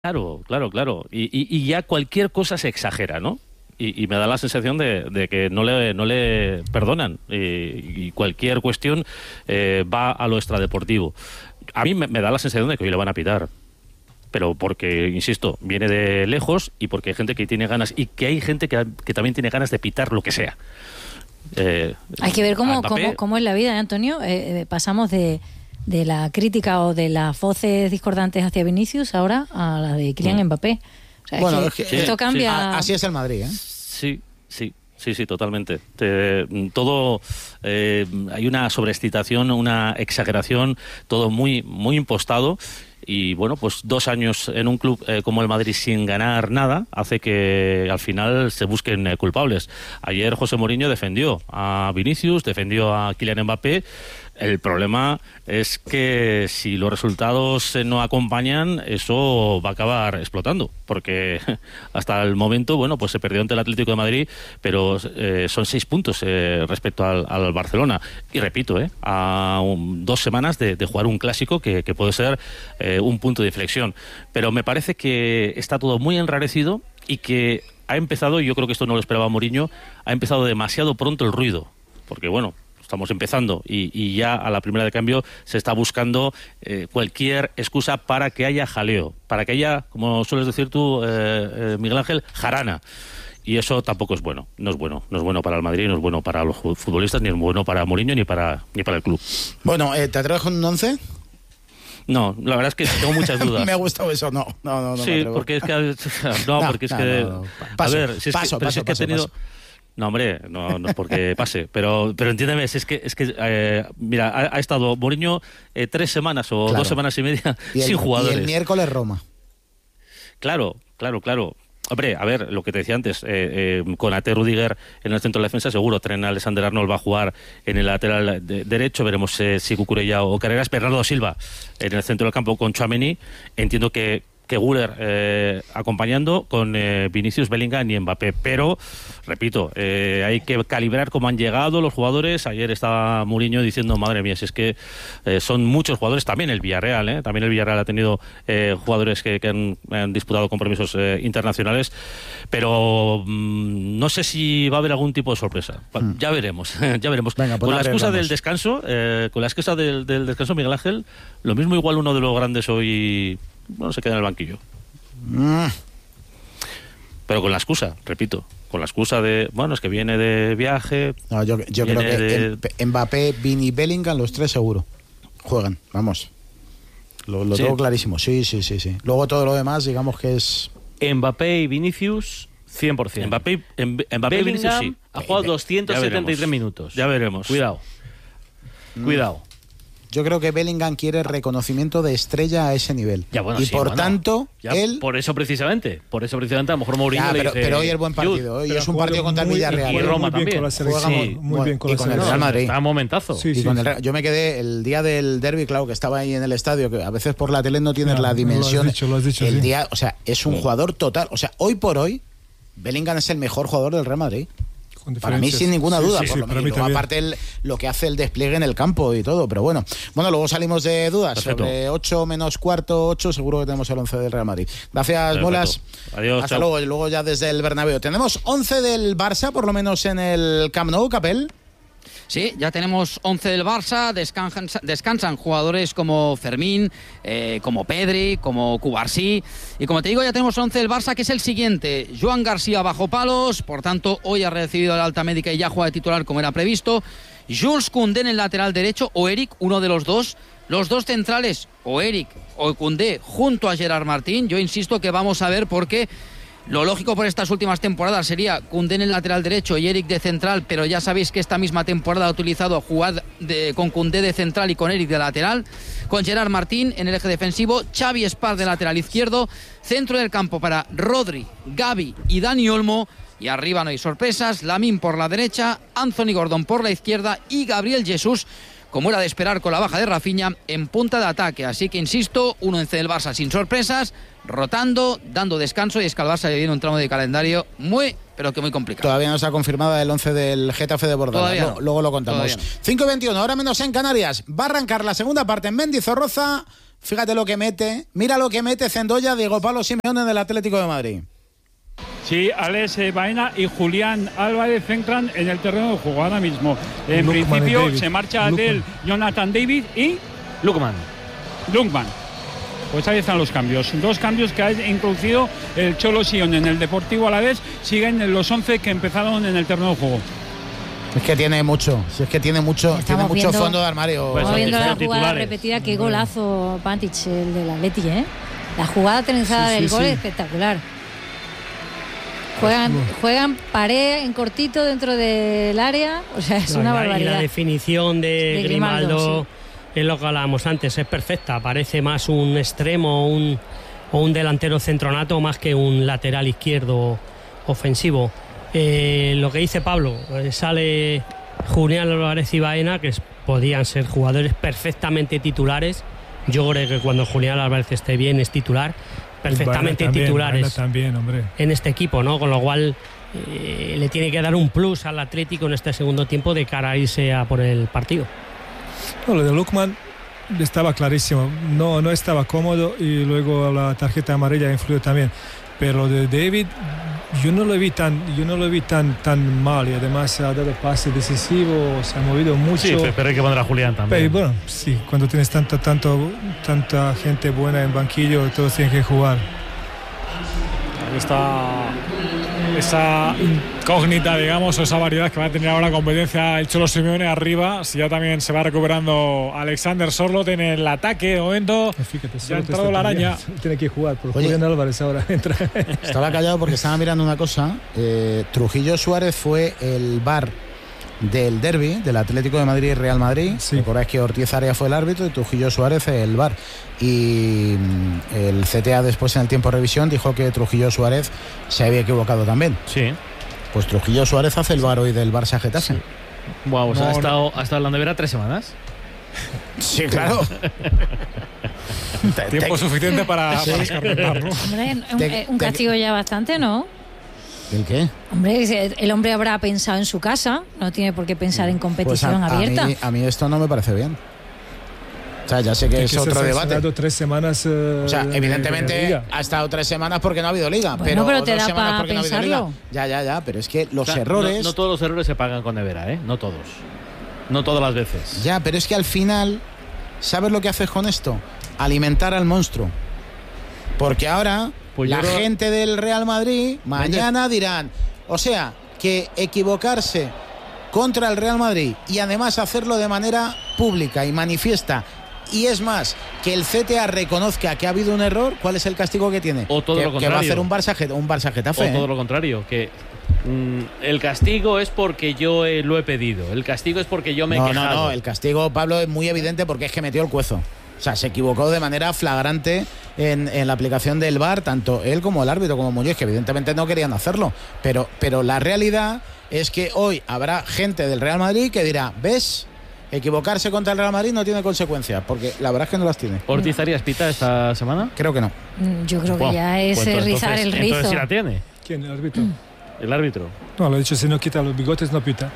Claro. Y ya cualquier cosa se exagera, ¿no? Y me da la sensación de que no le perdonan. Y cualquier cuestión va a lo extradeportivo. A mí me da la sensación de que hoy le van a pitar. Pero porque, insisto, viene de lejos y porque hay gente que tiene ganas y que hay gente que también tiene ganas de pitar lo que sea. Hay que ver cómo es la vida, ¿eh, Antonio? Pasamos de la crítica o de las voces discordantes hacia Vinicius ahora a la de Kylian Mbappé. O sea, bueno, esto cambia. Así es el Madrid, ¿eh? Sí, totalmente. Hay una sobreexcitación, una exageración, todo muy, muy impostado. Y bueno, pues 2 años en un club como el Madrid sin ganar nada hace que al final se busquen culpables. Ayer José Mourinho defendió a Vinicius, defendió a Kylian Mbappé. El problema es que si los resultados no acompañan, eso va a acabar explotando, porque hasta el momento, bueno, pues se perdió ante el Atlético de Madrid, pero son 6 puntos respecto al Barcelona. Y repito, a 2 semanas de jugar un clásico que puede ser un punto de inflexión. Pero me parece que está todo muy enrarecido y que ha empezado, y yo creo que esto no lo esperaba Mourinho, ha empezado demasiado pronto el ruido, porque bueno, estamos empezando y ya a la primera de cambio se está buscando cualquier excusa para que haya jaleo, para que haya, como sueles decir tú, Miguel Ángel, jarana. Y eso tampoco es bueno, no es bueno para el Madrid, no es bueno para los futbolistas, ni es bueno para Mourinho ni para el club. Bueno, ¿te atreves con un 11? No, la verdad es que tengo muchas dudas. Me ha gustado eso, no. Sí, porque es que... Paso. No, hombre, no es porque pase, pero entiéndeme, es que mira, ha estado Mourinho 3 semanas o 2 semanas y media sin jugadores. Y el miércoles Roma. Claro. Hombre, a ver, lo que te decía antes, con Ate Rudiger en el centro de la defensa, seguro Trent Alexander-Arnold va a jugar en el lateral derecho, veremos si Cucurella o Carreras. Bernardo Silva en el centro del campo con Tchouaméni. Entiendo que Güler acompañando con Vinicius, Bellingham y Mbappé, pero repito, hay que calibrar cómo han llegado los jugadores. Ayer estaba Mourinho diciendo, madre mía, si es que son muchos jugadores, también el Villarreal ha tenido jugadores que han disputado compromisos internacionales, pero no sé si va a haber algún tipo de sorpresa. Ya veremos. Venga, con la excusa del descanso, del descanso, Miguel Ángel, lo mismo igual uno de los grandes hoy se queda en el banquillo. Pero con la excusa, repito, de, bueno, es que viene de viaje. No, yo creo que Mbappé, Vini y Bellingham, los 3 seguro juegan, vamos. Lo tengo clarísimo, sí. Luego todo lo demás, digamos que es... Mbappé y Vinicius, 100%. Mbappé y Vinicius, sí. Ha jugado 273 minutos. Ya veremos. Cuidado. Yo creo que Bellingham quiere reconocimiento de estrella a ese nivel. Por tanto, él... Por eso precisamente, a lo mejor Mourinho le dice... Pero hoy es buen partido. Hoy es un partido contra el Villarreal. Y Roma también. Muy bien con el Real Madrid. Está un momentazo. Yo me quedé el día del derbi, claro, que estaba ahí en el estadio, que a veces por la tele no tienes la dimensión. Lo has dicho, el día, o sea, es un jugador total. O sea, hoy por hoy, Bellingham es el mejor jugador del Real Madrid. Para mí, sin ninguna duda, por lo menos. Aparte lo que hace el despliegue en el campo y todo, pero bueno, luego salimos de dudas. Perfecto. Sobre 8 menos cuarto, 8, seguro que tenemos el 11 del Real Madrid. Gracias, Perfecto. Bolas. Adiós. Hasta luego. Y luego ya desde el Bernabéu. Tenemos 11 del Barça, por lo menos en el Camp Nou, Capel. Sí, ya tenemos 11 del Barça, descansan jugadores como Fermín, como Pedri, como Cubarsí, y como te digo ya tenemos 11 del Barça, que es el siguiente: Joan García bajo palos, por tanto hoy ha recibido la alta médica y ya juega de titular como era previsto. Jules Koundé en el lateral derecho, o Eric, uno de los dos centrales, o Eric o Koundé junto a Gerard Martín. Yo insisto que vamos a ver, porque lo lógico por estas últimas temporadas sería Koundé en el lateral derecho y Eric de central, pero ya sabéis que esta misma temporada ha utilizado jugar con Koundé de central y con Eric de lateral, con Gerard Martín en el eje defensivo, Xavi Espar de lateral izquierdo, centro del campo para Rodri, Gavi y Dani Olmo, y arriba no hay sorpresas, Lamine por la derecha, Anthony Gordon por la izquierda y Gabriel Jesús, como era de esperar con la baja de Rafinha, en punta de ataque. Así que insisto, un 11 del Barça sin sorpresas, rotando, dando descanso, y es que al Barça le viene un tramo de calendario muy complicado. Todavía no se ha confirmado el 11 del Getafe de Bordalás. Luego lo contamos. 5:21, ahora menos en Canarias. Va a arrancar la segunda parte en Mendizorroza. Fíjate lo que mete. Mira lo que mete Zendoya, Diego Pablo Simeone del Atlético de Madrid. Sí, Alex Baena y Julián Álvarez entran en el terreno de juego ahora mismo. En principio se marcha del Jonathan David y Lukman. Pues ahí están los cambios. 2 cambios que ha introducido el Cholo Simeone en el Deportivo Alavés. Siguen los 11 que empezaron en el terreno de juego. Es que tiene mucho, fondo de armario. Estamos viendo la jugada repetida, qué golazo Pantic, el del Atleti, ¿eh? La jugada trenzada del gol es espectacular. Juegan pared en cortito dentro del área, o sea, es una barbaridad. Y la definición de Grimaldo, es lo que hablábamos antes, es perfecta. Parece más un extremo o un delantero centronato más que un lateral izquierdo ofensivo. Lo que dice Pablo, sale Julián Álvarez y Baena, que podían ser jugadores perfectamente titulares. Yo creo que cuando Julián Álvarez esté bien es titular, perfectamente titulares también, hombre, en este equipo, ¿no? Con lo cual le tiene que dar un plus al Atlético en este segundo tiempo de cara a irse a por el partido. No, lo de Lukman estaba clarísimo, no estaba cómodo y luego la tarjeta amarilla influyó también, pero de David yo no lo vi tan mal y además ha dado pases decisivos, se ha movido mucho. Sí, pero hay que poner a Julián también. Pero bueno, sí, cuando tienes tanta gente buena en banquillo, todos tienen que jugar. Ahí está esa incógnita, digamos, o esa variedad que va a tener ahora competencia el Cholo Simeone arriba. Si ya también se va recuperando Alexander Sorloth en el ataque de momento. Fíjate, ya ha entrado la araña. Tiene que jugar, por Julián Álvarez ahora entra. Estaba callado porque estaba mirando una cosa. Trujillo Suárez fue el VAR del derbi del Atlético de Madrid y Real Madrid. Sí. Recordáis que Ortiz Arias fue el árbitro y Trujillo Suárez el VAR. Y el CTA después en el tiempo de revisión dijo que Trujillo Suárez se había equivocado también. Sí. Pues Trujillo Suárez hace el VAR hoy del Barça Getafe. Sí. Wow, o sea, ha estado en la nevera 3 semanas. Sí, claro. Tiempo suficiente para escarmentar, ¿no? Hombre, un castigo ya bastante, ¿no? ¿El qué? Hombre, el hombre habrá pensado en su casa, no tiene por qué pensar en competición pues abierta. A mí esto no me parece bien. O sea, ya sé que es otro debate. Ha estado 3 semanas. O sea, evidentemente ha estado 3 semanas porque no ha habido liga. Bueno, pero te 2 da semanas porque pensarlo. no ha habido liga. Ya. Pero es que los errores. No todos los errores se pagan con nevera, ¿eh? No todos. No todas las veces. Ya, pero es que al final, ¿sabes lo que haces con esto? Alimentar al monstruo. Porque ahora pues la gente del Real Madrid mañana dirán, o sea, que equivocarse contra el Real Madrid y además hacerlo de manera pública y manifiesta, y es más, que el CTA reconozca que ha habido un error, ¿cuál es el castigo que tiene? O todo lo contrario. Que va a hacer un Barça Getafe. O todo lo contrario, que el castigo es porque yo lo he pedido. El castigo es porque yo me he quejado. No, el castigo, Pablo, es muy evidente porque es que metió el cuezo. O sea, se equivocó de manera flagrante en la aplicación del VAR, tanto él como el árbitro, como Muñoz, que evidentemente no querían hacerlo. Pero la realidad es que hoy habrá gente del Real Madrid que dirá, ¿ves? Equivocarse contra el Real Madrid no tiene consecuencias, porque la verdad es que no las tiene. ¿Ortiz Arias pita esta semana? Creo que no. Yo creo que ya es rizar el rizo. Entonces sí la tiene. ¿Quién? ¿El árbitro? El árbitro. No, lo he dicho, si no quita los bigotes no pita.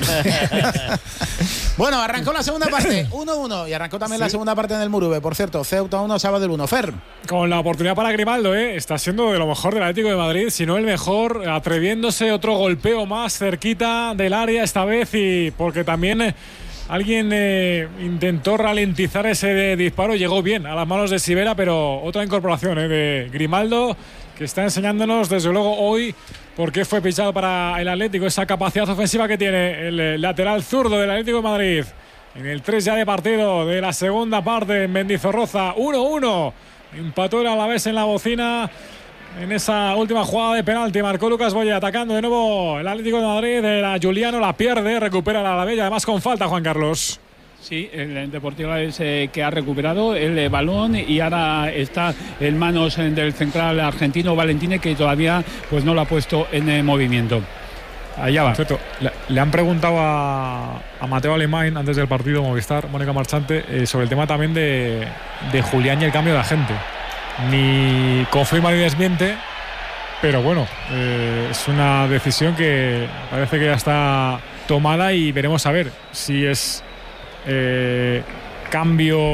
Bueno, arrancó la segunda parte, 1-1, y arrancó también la segunda parte en el Murube. Por cierto, Ceuta 1, Sabadell 1. Fer. Con la oportunidad para Grimaldo, está siendo de lo mejor del Atlético de Madrid, si no el mejor, atreviéndose otro golpeo más cerquita del área esta vez, y porque también alguien intentó ralentizar ese disparo, llegó bien a las manos de Sivera, pero otra incorporación de Grimaldo, que está enseñándonos desde luego hoy por qué fue fichado para el Atlético, esa capacidad ofensiva que tiene el lateral zurdo del Atlético de Madrid. En el 3 ya de partido de la segunda parte en Mendizorroza, 1-1. Empató el Alavés en la bocina en esa última jugada de penalti. Marcó Lucas Boya, atacando de nuevo el Atlético de Madrid. Era Juliano, la pierde, recupera el Alavés, además con falta, Juan Carlos. Sí, el Deportivo es que ha recuperado el balón y ahora está en manos del central argentino Valentine, que todavía pues no lo ha puesto en movimiento. Allá va. Cierto, le han preguntado a Mateo Alemán antes del partido, Movistar, Mónica Marchante, sobre el tema también de Julián y el cambio de agente. Ni confirma ni desmiente, pero bueno, es una decisión que parece que ya está tomada y veremos a ver si es cambio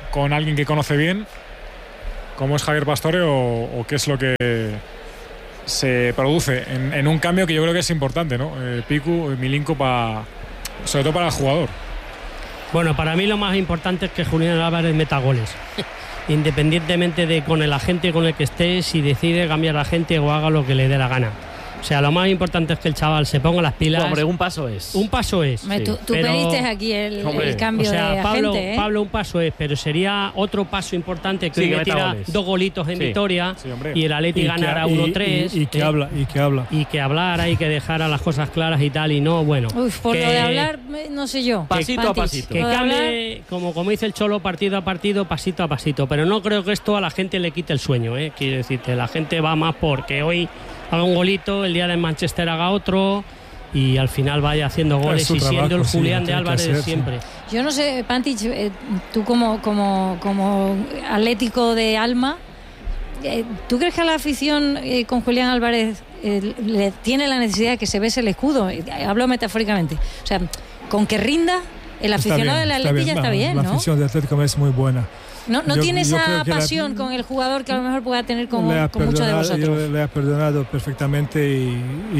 con alguien que conoce bien, como es Javier Pastore, o qué es lo que se produce en un cambio que yo creo que es importante, ¿no? Picu, Milinko, sobre todo para el jugador. Bueno, para mí lo más importante es que Julián Álvarez meta goles. Independientemente de con el agente con el que esté, si decide cambiar a gente o haga lo que le dé la gana. O sea, lo más importante es que el chaval se ponga las pilas. Hombre, un paso es. Un paso es. Hombre, tú pediste aquí el cambio de agente, Pablo, un paso es, pero sería otro paso importante que hoy metiera 2 golitos en Vitoria y el Atleti ganara 1-3. Y que hablara y que dejara las cosas claras y tal, y no, bueno. Uf, por lo de hablar, no sé yo. Pasito a pasito. Que cambie, como dice el Cholo, partido a partido, pasito a pasito. Pero no creo que esto a la gente le quite el sueño, Quiero decirte, la gente va más porque hoy haga un golito, el día de Manchester haga otro y al final vaya haciendo goles y siendo el Julián de Álvarez siempre. Yo no sé, Pantic, tú como atlético de alma, ¿tú crees que a la afición con Julián Álvarez le tiene la necesidad de que se bese el escudo? Hablo metafóricamente. O sea, con que rinda, el aficionado del Atleti ya está bien, ¿no? La afición del Atlético es muy buena. No tiene esa pasión con el jugador que a lo mejor pueda tener con muchos de vosotros. Yo le he perdonado perfectamente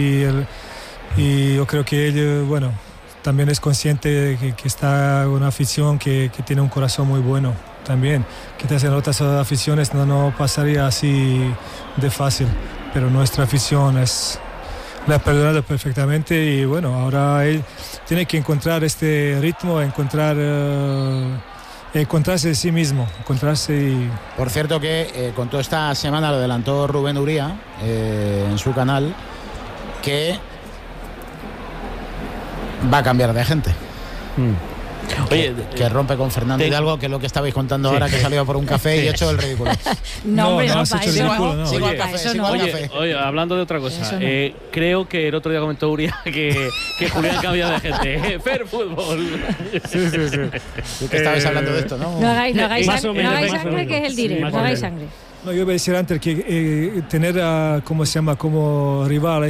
y yo creo que él, bueno, también es consciente de que está una afición que tiene un corazón muy bueno también. Quizás en otras aficiones no pasaría así de fácil, pero nuestra afición le ha perdonado perfectamente y bueno, ahora él tiene que encontrar este ritmo, encontrarse de sí mismo, Por cierto que con toda esta semana lo adelantó Rubén Uría en su canal, que va a cambiar de agente. Oye, que rompe con Fernando Hidalgo, que es lo que estabais contando ahora, que salió por un café y he hecho el ridículo. Sigo al café. Oye, hablando de otra cosa, creo que el otro día comentó Uría que Julián cambia de gente. Fair fútbol. Sí. Que estabais hablando de esto, ¿no? No hagáis sangre, que es el directo. No hagáis sangre. No, yo voy a decir antes que tener como rival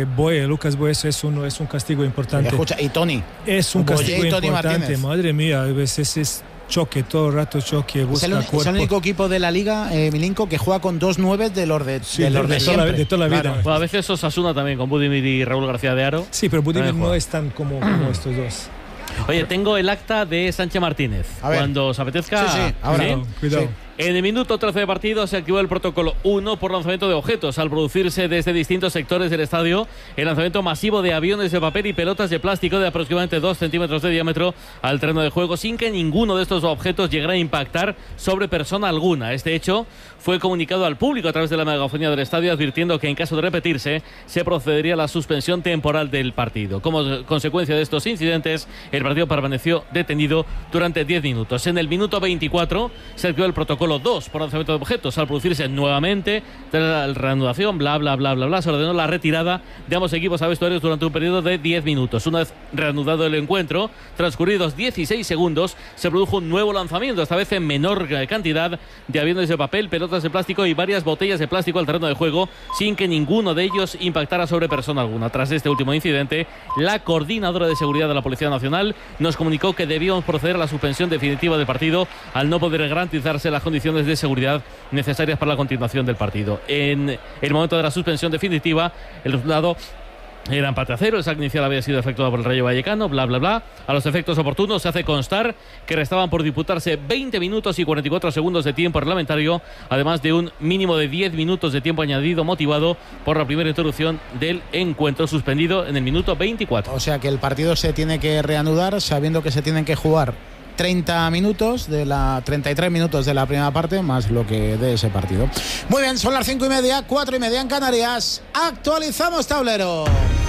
Lucas Boye, es un castigo importante. Escucha, y Tony. Es un castigo importante, Martínez. Madre mía, es choque, todo el rato choque, busca cuerpo. Es el único equipo de la Liga, Milinko, que juega con 2 9 de los de toda la vida. Claro. Pues a veces Osasuna también, con Budimir y Raúl García de Haro. Sí, pero Budimir no es tan como estos dos. Oye, tengo el acta de Sánchez Martínez. Cuando os apetezca. Sí, ahora. Cuidado. Sí. En el minuto 13 de partido se activó el protocolo 1 por lanzamiento de objetos al producirse desde distintos sectores del estadio el lanzamiento masivo de aviones de papel y pelotas de plástico de aproximadamente 2 centímetros de diámetro al terreno de juego sin que ninguno de estos objetos llegara a impactar sobre persona alguna. Este hecho fue comunicado al público a través de la megafonía del estadio, advirtiendo que en caso de repetirse se procedería a la suspensión temporal del partido. Como consecuencia de estos incidentes, el partido permaneció detenido durante 10 minutos. En el minuto 24 se activó el protocolo 2 por lanzamiento de objetos. Al producirse nuevamente tras la reanudación, bla, se ordenó la retirada de ambos equipos a vestuarios durante un periodo de 10 minutos. Una vez reanudado el encuentro, transcurridos 16 segundos, se produjo un nuevo lanzamiento, esta vez en menor cantidad, de aviones de papel, pelotas de plástico y varias botellas de plástico al terreno de juego, sin que ninguno de ellos impactara sobre persona alguna. Tras este último incidente, la coordinadora de seguridad de la Policía Nacional nos comunicó que debíamos proceder a la suspensión definitiva del partido al no poder garantizarse las condiciones de seguridad necesarias para la continuación del partido. En el momento de la suspensión definitiva, el resultado era empate a 0, el saque inicial había sido efectuado por el Rayo Vallecano, A los efectos oportunos se hace constar que restaban por disputarse 20 minutos y 44 segundos de tiempo reglamentario, además de un mínimo de 10 minutos de tiempo añadido motivado por la primera interrupción del encuentro, suspendido en el minuto 24. O sea que el partido se tiene que reanudar sabiendo que se tienen que jugar 33 minutos de la primera parte, más lo que de ese partido. Muy bien, son las 5:30, 4:30 en Canarias. Actualizamos tablero.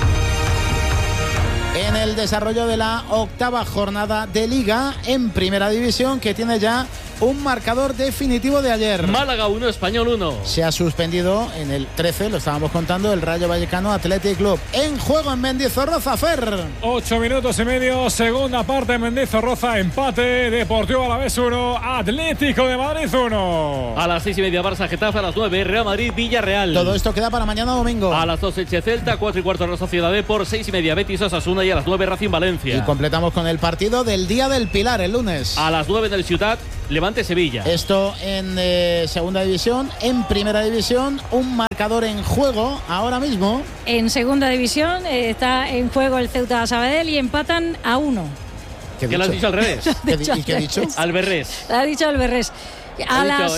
En el desarrollo de la 8ª jornada de Liga en Primera División, que tiene ya un marcador definitivo de ayer. Málaga 1, Español 1. Se ha suspendido en el 13, lo estábamos contando, el Rayo Vallecano Athletic Club. En juego en Mendizorroza, Fer. 8 minutos y medio, segunda parte en Mendizorroza, empate, Deportivo Alavés 1, Atlético de Madrid 1. A las 6:30 Barça Getafe, a las 9 Real Madrid Villarreal. Todo esto queda para mañana domingo. A las 2 Elche Celta, 4:15 Real Sociedad B, por 6:30 Betis Osasuna y a las 9 Racing Valencia. Y completamos con el partido del Día del Pilar el lunes. A las 9 en el Ciutat, Levante-Sevilla. Esto en segunda división. En primera división, un marcador en juego ahora mismo. En segunda división está en juego el Ceuta Sabadell y empatan a 1. ¿Qué lo has dicho al revés? ¿Y qué ha dicho? Alberrés. Lo ha dicho Alberrés. A las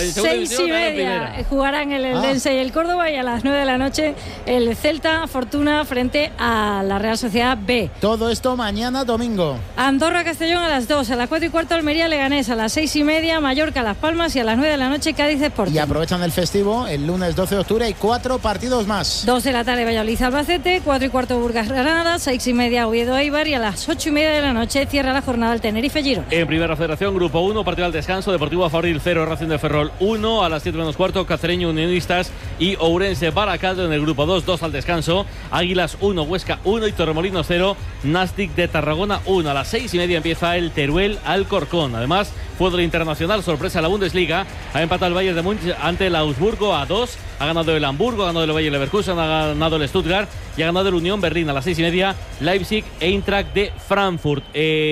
6:30 jugarán el Eldense y el Córdoba, y a las 9 de la noche el Celta Fortuna frente a la Real Sociedad B. Todo esto mañana domingo. Andorra Castellón a las 2, a las 4:15 Almería Leganés, a las 6:30 Mallorca Las Palmas y a las 9 de la noche Cádiz Sporting. Y aprovechan el festivo el lunes 12 de octubre y 4 partidos más. 2 de la tarde Valladolid Albacete, 4:15 Burgas Granada, 6:30 Oviedo Eibar y a las 8:30 de la noche cierra la jornada el Tenerife Girona. En Primera Federación, Grupo 1, partido al descanso, Deportivo Fabril 0, Racing de Ferrol 1, a las 7:15 Cacereño Unionistas y Ourense Baracaldo. En el Grupo 2, 2 al descanso, Águilas 1, Huesca 1 y Torremolinos 0, Nastic de Tarragona 1. A las 6:30 empieza el Teruel Alcorcón. Además, fútbol internacional, sorpresa en la Bundesliga, ha empatado el Bayern de Múnich ante el Augsburgo a 2, ha ganado el Hamburgo, ha ganado el Bayer Leverkusen, ha ganado el Stuttgart y ha ganado el Unión Berlín. A las 6:30 Leipzig Eintracht de Frankfurt.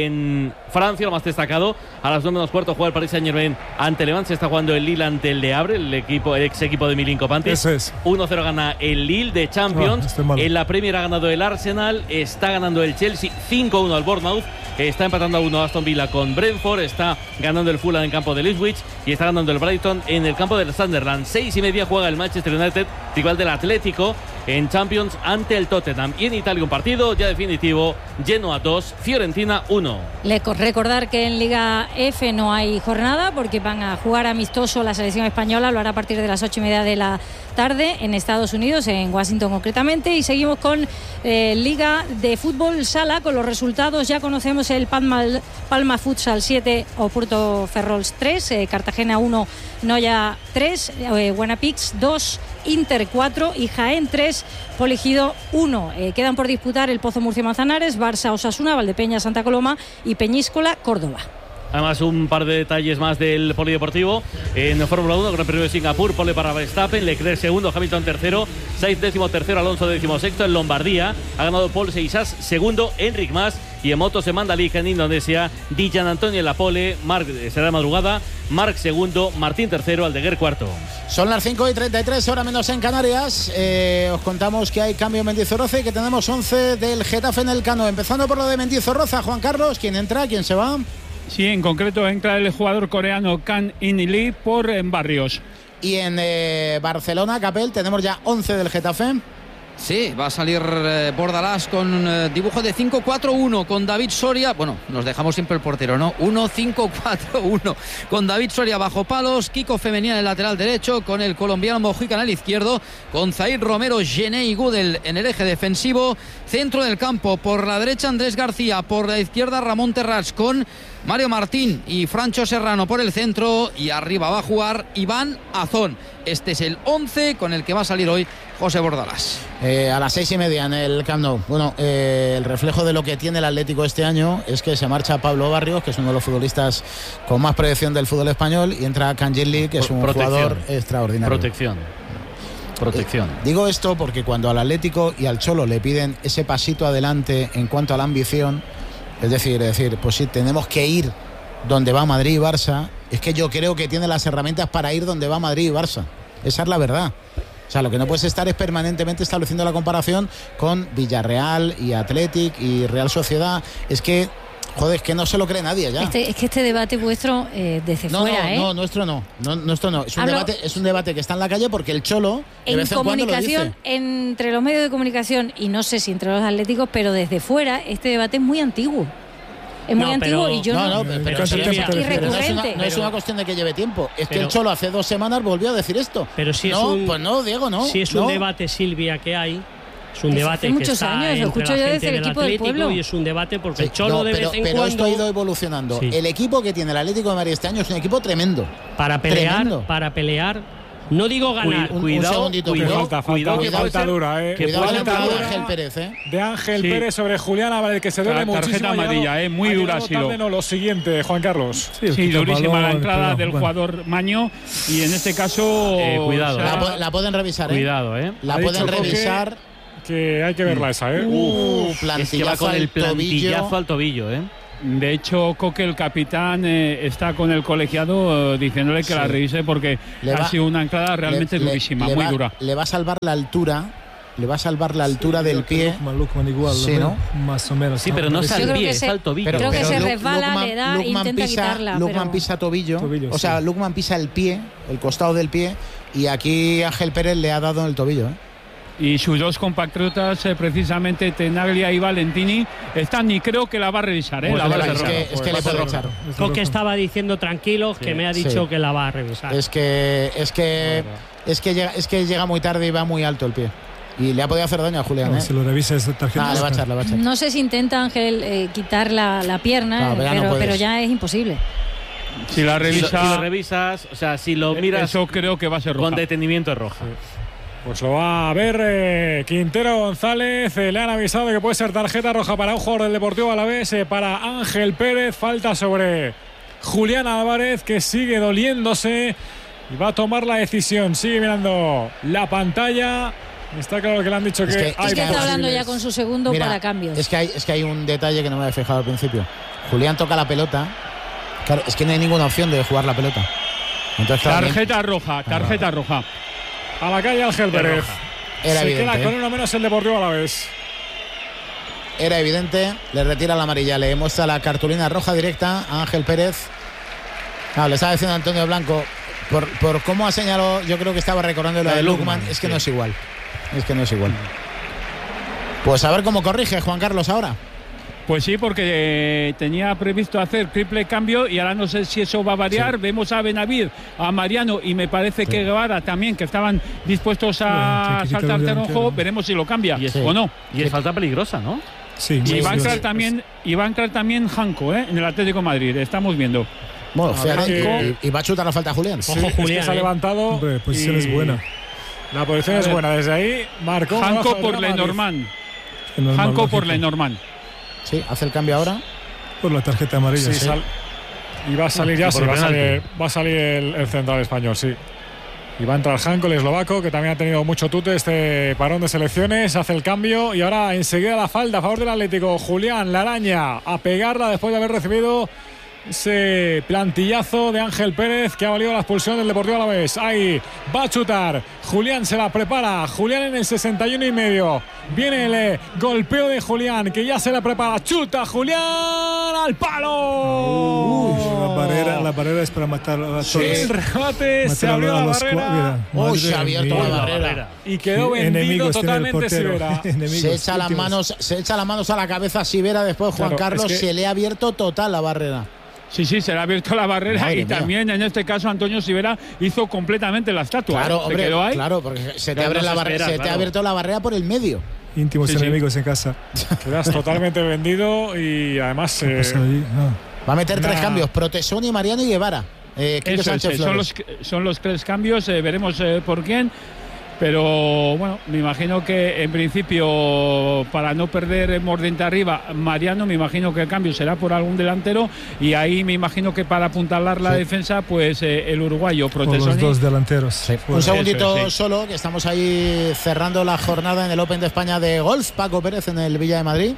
En Francia, lo más destacado, a las 9:15 juega el Paris Saint-Germain ante Levante. Se está jugando el Lille ante el Le Havre, el ex equipo de Milinko Pantic. 1-0 gana el Lille de Champions. En la Premier ha ganado el Arsenal, está ganando el Chelsea 5-1 al Bournemouth, está empatando a 1 Aston Villa con Brentford, está ganando el Fulham en campo de Ipswich y está ganando el Brighton en el campo del Sunderland. 6:30 juega el Manchester United, rival del Atlético, en Champions ante el Tottenham. Y en Italia un partido ya definitivo, Genoa 2, Fiorentina 1. Recordar que en Liga F no hay jornada porque van a jugar amistoso la selección española, lo hará a partir de las 8:30 de la tarde en Estados Unidos, en Washington concretamente. Y seguimos con Liga de Fútbol Sala, con los resultados. Ya conocemos el Palma Futsal 7, Oporto Ferrols 3, Cartagena 1, Noya 3, Guanapix 2, Inter 4 y Jaén 3, Polegido 1. Quedan por disputar el Pozo Murcia Manzanares, Barça Osasuna, Valdepeña Santa Coloma y Peñíscola Córdoba. Además, un par de detalles más del polideportivo. En Fórmula 1, Gran Premio de Singapur, pole para Verstappen, Leclerc segundo, Hamilton tercero, Sainz 13º, Alonso 16º. En Lombardía ha ganado Paul Seixas segundo, Enric Mas. Y en motos en Mandalika, en Indonesia, Dijan Antonio en la pole, Marc será de madrugada, Marc segundo, Martín tercero, Aldeguer cuarto. Son las 5:33, hora menos en Canarias. Os contamos que hay cambio en Mendizorroza y que tenemos 11 del Getafe en el Cano. Empezando por lo de Mendizorroza, Juan Carlos, ¿quién entra? ¿Quién se va? Sí, en concreto entra el jugador coreano Kang In Lee por Barrios. Y en Barcelona, Capel, tenemos ya 11 del Getafe. Sí, va a salir Bordalás con dibujo de 5-4-1 con David Soria. Bueno, nos dejamos siempre el portero, ¿no? 1-5-4-1 con David Soria bajo palos, Kiko Femenía en el lateral derecho, con el colombiano Mojica en el izquierdo, con Zaid Romero, Gené y Gudel en el eje defensivo. Centro del campo, por la derecha Andrés García, por la izquierda Ramón Terrats, con Mario Martín y Francho Serrano por el centro, y arriba va a jugar Iván Azón. Este es el 11 con el que va a salir hoy José Bordalás. A las 6:30 en el Camp Nou. Bueno, el reflejo de lo que tiene el Atlético este año es que se marcha Pablo Barrios, que es uno de los futbolistas con más proyección del fútbol español, y entra Kang In Lee, que es un jugador extraordinario. Protección. Digo esto porque cuando al Atlético y al Cholo le piden ese pasito adelante en cuanto a la ambición, es decir, pues sí, tenemos que ir donde va Madrid y Barça, es que yo creo que tiene las herramientas para ir donde va Madrid y Barça. Esa es la verdad. O sea, lo que no puedes estar es permanentemente estableciendo la comparación con Villarreal y Athletic y Real Sociedad. Es que, joder, es que no se lo cree nadie ya. Es que este debate vuestro desde fuera, No, nuestro no. Nuestro no. Es un debate que está en la calle porque el Cholo de vez en cuando lo dice. Entre los medios de comunicación, y no sé si entre los atléticos, pero desde fuera, este debate es muy antiguo. Es muy antiguo y yo no es una cuestión de que lleve tiempo. Es que el Cholo hace 2 semanas volvió a decir esto. Pero si pues no, Diego, no. Si es un debate, Silvia, que hay. Es un debate que muchos está años, lo escucho yo desde el equipo del pueblo. Y es un debate porque el Cholo de vez en cuando... Pero esto ha ido evolucionando. Sí. El equipo que tiene el Atlético de Madrid este año es un equipo tremendo. Para pelear... No digo ganar. Cuidado. Falta dura, Cuidado de Ángel Pérez, De Ángel Pérez sobre Julián Álvarez, que se duele muchísimo. Tarjeta amarilla, muy dura ha sido. Lo siguiente, Juan Carlos. Sí, durísima la entrada del jugador Maño, y en este caso... cuidado. La pueden revisar, Cuidado, La pueden revisar. Que hay que verla esa, Plantillazo es que va con el plantillazo al tobillo, De hecho, Coque, el capitán, está con el colegiado diciéndole que la revise porque ha sido una entrada realmente durísima, muy dura. Le va a salvar la altura. Le va a salvar la altura del pie. Lukman igual, sí, ¿no? Más o menos. Sí, pero no es al pie, es al tobillo. Creo que se resbala, le da, intenta quitarla. Lukman pisa tobillo. O sea, Lukman pisa el pie, el costado del pie, y aquí Ángel Pérez le ha dado en el tobillo. Y sus dos compatriotas, precisamente Tenaglia y Valentini, están y creo que la va a revisar. Pues es que le puede echar. Coque estaba diciendo tranquilos que me ha dicho que la va a revisar. Es que llega muy tarde y va muy alto el pie. Y le ha podido hacer daño a Julián. Si lo revisa esa tarjeta. Le va a echar. No sé si intenta Ángel quitar la pierna, pero ya es imposible. Si la revisa, si lo revisas, o sea, si lo miras, eso creo que va a ser roja. Con detenimiento es roja. Sí. Pues lo va a ver Quintero González. Le han avisado de que puede ser tarjeta roja para un jugador del Deportivo Alavés, para Ángel Pérez. Falta sobre Julián Álvarez, que sigue doliéndose y va a tomar la decisión. Sigue mirando la pantalla. Está claro que le han dicho que está hablando ya con su segundo para cambios. Es que hay un detalle que no me había fijado al principio. Julián toca la pelota. Claro, es que no hay ninguna opción de jugar la pelota. Entonces, tarjeta roja. A la calle Ángel Pérez. Era evidente. Se queda con uno menos el Deportivo Alavés. Era evidente. Le retira la amarilla. Le muestra la cartulina roja directa a Ángel Pérez. Le estaba diciendo Antonio Blanco. Por cómo ha señalado, yo creo que estaba recordando lo de Lukman. Es que no es igual. Pues a ver cómo corrige Juan Carlos ahora. Pues sí, porque tenía previsto hacer triple cambio y ahora no sé si eso va a variar. Sí. Vemos a Benavid, a Mariano y me parece que Guevara también, que estaban dispuestos a saltar terreno juego. Veremos si lo cambia o no. Y es falta peligrosa, ¿no? Sí. Y va a entrar también Janko, en el Atlético de Madrid. Estamos viendo. Bueno, y va a chutar la falta a Julián. Sí, ojo, Julián, se ha levantado. Hombre, posición es buena. La posición es buena. Desde ahí marcó Janko por Lenormand. Janko por Lenormand. Sí, hace el cambio ahora. Por la tarjeta amarilla. Sí. Y va a salir va a salir el central español, sí. Y va a entrar Janko, el eslovaco, que también ha tenido mucho tute este parón de selecciones. Hace el cambio y ahora enseguida la falta a favor del Atlético. Julián, la araña, a pegarla después de haber recibido ese plantillazo de Ángel Pérez, que ha valido la expulsión del Deportivo Alavés. Ahí va a chutar. Julián se la prepara. Julián en el 61,5. Viene el golpeo de Julián, que ya se la prepara. Chuta Julián al palo. La barrera es para matar a todos. El remate, se abrió la barrera. Se ha abierto la barrera. Y quedó vendido totalmente Sivera. Se echa las manos a la cabeza Sivera. Después Juan Carlos, se le ha abierto total la barrera. Sí, se le ha abierto la barrera. Madre mía. También en este caso Antonio Sivera hizo completamente la estatua. Claro, hombre, quedó ahí. Claro, porque se te abre la barrera, te ha abierto la barrera por el medio. Íntimos enemigos en casa. Quedas totalmente vendido y además va a meter 3 cambios: Protesoni, Mariano y Guevara. Son los 3 cambios, veremos por quién. Pero bueno, me imagino que en principio, para no perder mordente arriba, Mariano, me imagino que el cambio será por algún delantero. Y ahí me imagino que para apuntalar la defensa, pues el uruguayo Protesoni. Los 2 delanteros. Sí. Un segundito solo, que estamos ahí cerrando la jornada en el Open de España de golf. Paco Pérez en el Villa de Madrid.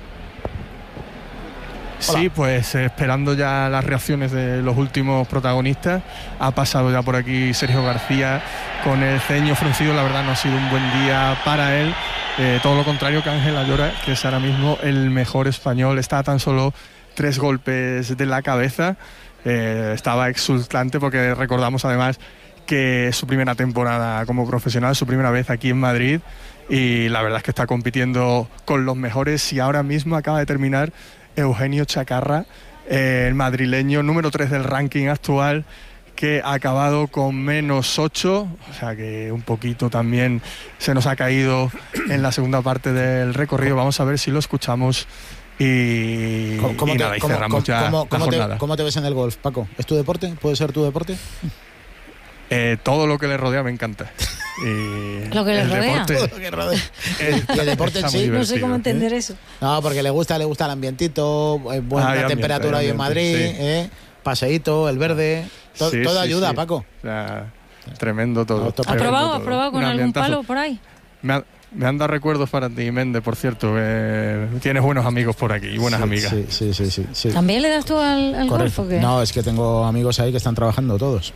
Hola. Sí, pues esperando ya las reacciones de los últimos protagonistas. Ha pasado ya por aquí Sergio García con el ceño fruncido. La verdad no ha sido un buen día para él. Todo lo contrario que Ángel Ayora, que es ahora mismo el mejor español. Está a tan solo 3 golpes de la cabeza. Estaba exultante porque recordamos además que es su primera temporada como profesional, su primera vez aquí en Madrid. Y la verdad es que está compitiendo con los mejores y ahora mismo acaba de terminar Eugenio Chacarra, el madrileño número 3 del ranking actual, que ha acabado con -8, o sea que un poquito también se nos ha caído en la segunda parte del recorrido. Vamos a ver si lo escuchamos y cerramos ya la jornada. ¿Cómo te ves en el golf, Paco? ¿Es tu deporte? ¿Puede ser tu deporte? Todo lo que le rodea me encanta. Lo que le rodea. Todo lo que rodea. Y el deporte en sí. No sé cómo entender eso. No, porque le gusta el ambientito, buena temperatura hoy en Madrid, paseíto, el verde, todo ayuda, Paco. O sea, tremendo todo. ¿Ha probado con algún palo por ahí? Me han dado recuerdos para ti, Méndez, por cierto. Tienes buenos amigos por aquí y buenas amigas. Sí. ¿También le das tú al golf o qué? No, es que tengo amigos ahí que están trabajando todos.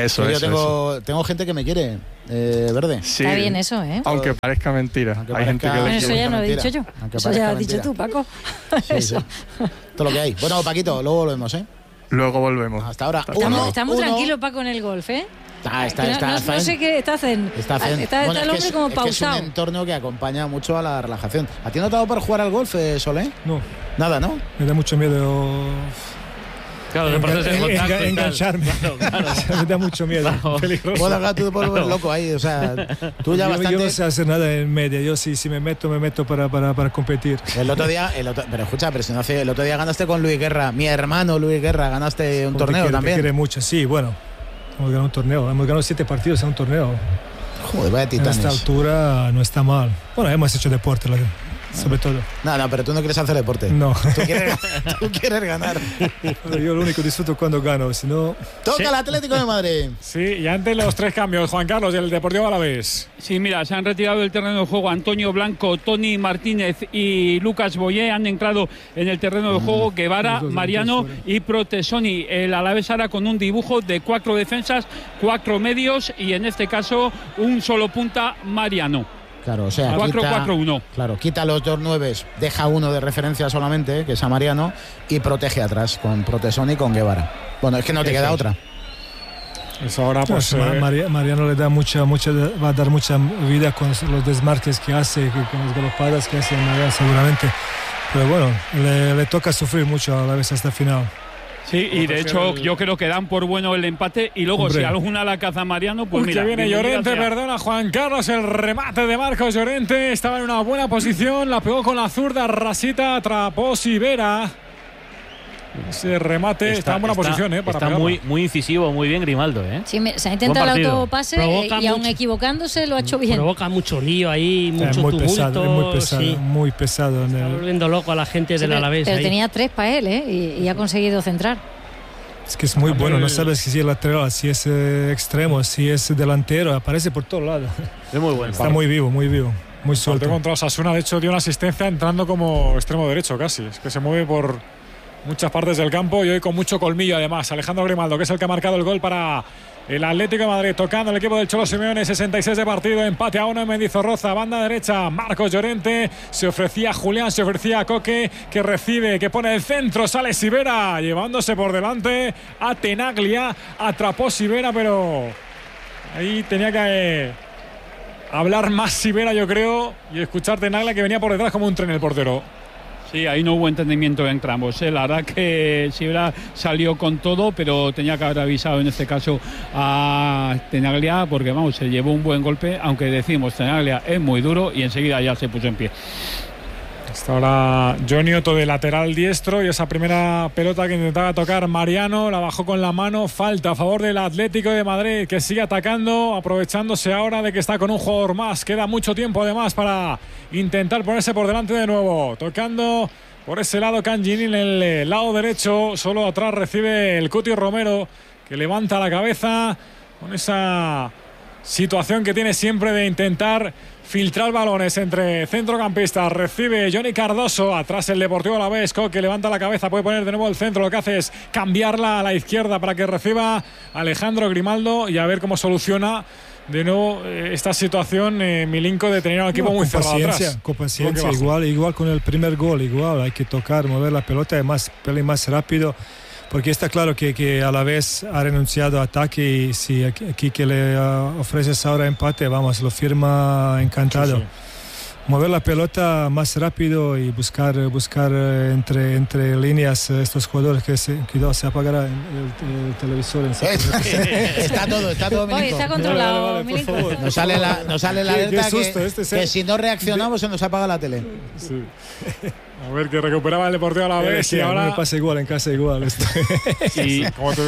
Yo tengo gente que me quiere, Verde. Sí, está bien eso, ¿eh? Aunque parezca mentira. Hay gente que le eso ya no lo he dicho yo. Eso ya lo has dicho tú, Paco. Sí. Todo lo que hay. Bueno, Paquito, luego volvemos, ¿eh? Luego volvemos. Hasta ahora. Está muy tranquilo, Paco, en el golf, ¿eh? No sé qué está haciendo. Está el hombre como pausado. Es un entorno que acompaña mucho a la relajación. ¿A ti no te ha dado para jugar al golf, Solé? No. Nada, ¿no? Me da mucho miedo. Claro, engancharme. Claro. Me da mucho miedo. Peligroso. Bueno, acá tú te puedes volver loco ahí. O sea, tú ya bastante. Yo no sé hacer nada en media. Yo si me meto para competir. El otro día, pero si no hace, el otro día ganaste con Luis Guerra. Mi hermano Luis Guerra, ganaste un torneo también. Quiere mucho, sí, bueno. Hemos ganado un torneo. Hemos ganado 7 partidos en un torneo. Joder, vaya titanes. A esta altura no está mal. Bueno, hemos hecho deporte, sobre todo. No, pero tú no quieres hacer deporte. No. Tú quieres ganar. Yo lo único disfruto cuando gano, si no... Toca el Atlético de Madrid. Sí, y antes los 3 cambios, Juan Carlos, del Deportivo Alavés. Sí, mira, se han retirado del terreno de juego Antonio Blanco, Tony Martínez y Lucas Boyé. Han entrado en el terreno de juego Guevara, Mariano y Protesoni. El Alavés ahora con un dibujo de 4 defensas, 4 medios y en este caso un solo punta, Mariano. Claro, o sea, 4-4-1. Claro, quita los 2 9s, deja uno de referencia solamente, que es a Mariano, y protege atrás con Protesoni y con Guevara. Bueno, es que no te queda otra. Eso ahora pues Mariano le da va a dar mucha vida con los desmarques que hace, con las galopadas que hace Mariano seguramente. Pero bueno, le toca sufrir mucho a la vez hasta el final. Sí, y de hecho yo creo que dan por bueno el empate y luego si alguna la caza Mariano, pues mira. Que viene Llorente, perdona Juan Carlos, el remate de Marcos Llorente, estaba en una buena posición, la pegó con la zurda, rasita, atrapó Sivera. Ese remate está en buena posición, para está muy incisivo, muy bien Grimaldo, Sí, se ha intentado el autopase y aún equivocándose lo ha hecho bien. Provoca mucho lío ahí, mucho tumulto. Muy pesado. Está volviendo loco a la gente del Alavés. Pero tenía 3 para él, y ha conseguido centrar. Es que es muy bueno, no sabes si es lateral, si es extremo, si es delantero, aparece por todos lados. Es muy bueno. Está muy vivo, muy suelto. Contra Osasuna, de hecho, dio una asistencia entrando como extremo derecho casi. Es que se mueve por muchas partes del campo y hoy con mucho colmillo además. Alejandro Grimaldo, que es el que ha marcado el gol para el Atlético de Madrid, tocando el equipo del Cholo Simeone. 66 de partido, empate a 1 en Mendizorroza, banda derecha, Marcos Llorente, se ofrecía Julián, se ofrecía Coque, que recibe, que pone el centro, sale Sivera, llevándose por delante a Tenaglia, atrapó Sivera, pero ahí tenía que hablar más Sivera, yo creo, y escuchar Tenaglia, que venía por detrás como un tren el portero. Sí, ahí no hubo entendimiento entre ambos. La verdad que Sivera salió con todo, pero tenía que haber avisado en este caso a Tenaglia, porque vamos, se llevó un buen golpe, aunque decimos Tenaglia es muy duro y enseguida ya se puso en pie. Hasta ahora Johnny Otto de lateral diestro y esa primera pelota que intentaba tocar Mariano la bajó con la mano. Falta a favor del Atlético de Madrid, que sigue atacando, aprovechándose ahora de que está con un jugador más. Queda mucho tiempo además para intentar ponerse por delante de nuevo. Tocando por ese lado Cangini en el lado derecho. Solo atrás recibe el Cuti Romero, que levanta la cabeza con esa situación que tiene siempre de intentar filtrar balones entre centrocampistas. Recibe Johnny Cardoso, atrás el Deportivo Alavés, que levanta la cabeza, puede poner de nuevo el centro, lo que hace es cambiarla a la izquierda para que reciba Alejandro Grimaldo y a ver cómo soluciona de nuevo esta situación Milinko, de tener al equipo muy cerrado atrás. Con paciencia, igual con el primer gol, igual hay que tocar, mover la pelota más rápido. Porque está claro que a la vez ha renunciado a ataque y si aquí que le ofreces ahora empate, vamos, lo firma encantado. Sí. Mover la pelota más rápido y buscar entre líneas estos jugadores que se apagará el televisor. Está todo Milinko. Está controlado, vale, por favor. Nos sale la alerta que si no reaccionamos se nos apaga la tele. Sí. A ver, que recuperaba el Deportivo Alavés y ahora... me pasa igual, en casa igual. Y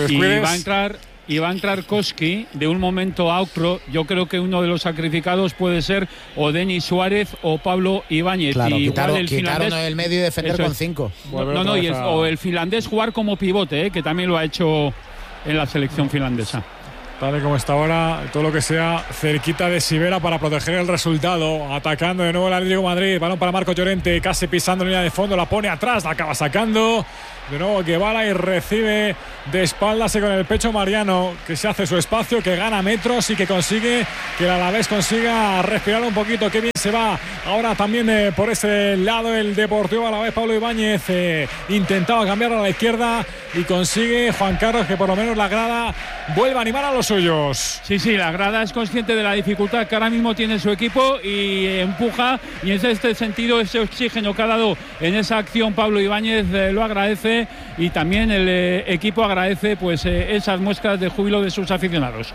va a entrar Koski de un momento a otro. Yo creo que uno de los sacrificados puede ser o Denis Suárez o Pablo Ibáñez. Claro, y quitaron finlandés, el medio y defender con 5. O el finlandés jugar como pivote, que también lo ha hecho en la selección finlandesa. Tal y como está ahora, todo lo que sea cerquita de Sivera para proteger el resultado. Atacando de nuevo el Atlético de Madrid. Balón para Marcos Llorente, casi pisando en línea de fondo. La pone atrás, la acaba sacando. De nuevo Guevara y recibe de espaldas y con el pecho Mariano, que se hace su espacio, que gana metros y que consigue que el Alavés consiga respirar un poquito. Qué bien se va ahora también por ese lado el Deportivo Alavés. Pablo Ibáñez intentaba cambiarlo a la izquierda y consigue Juan Carlos que por lo menos la grada vuelve a animar a los suyos. Sí, la grada es consciente de la dificultad que ahora mismo tiene su equipo y empuja, y en este sentido ese oxígeno que ha dado en esa acción Pablo Ibáñez lo agradece, y también el equipo agradece pues esas muestras de júbilo de sus aficionados.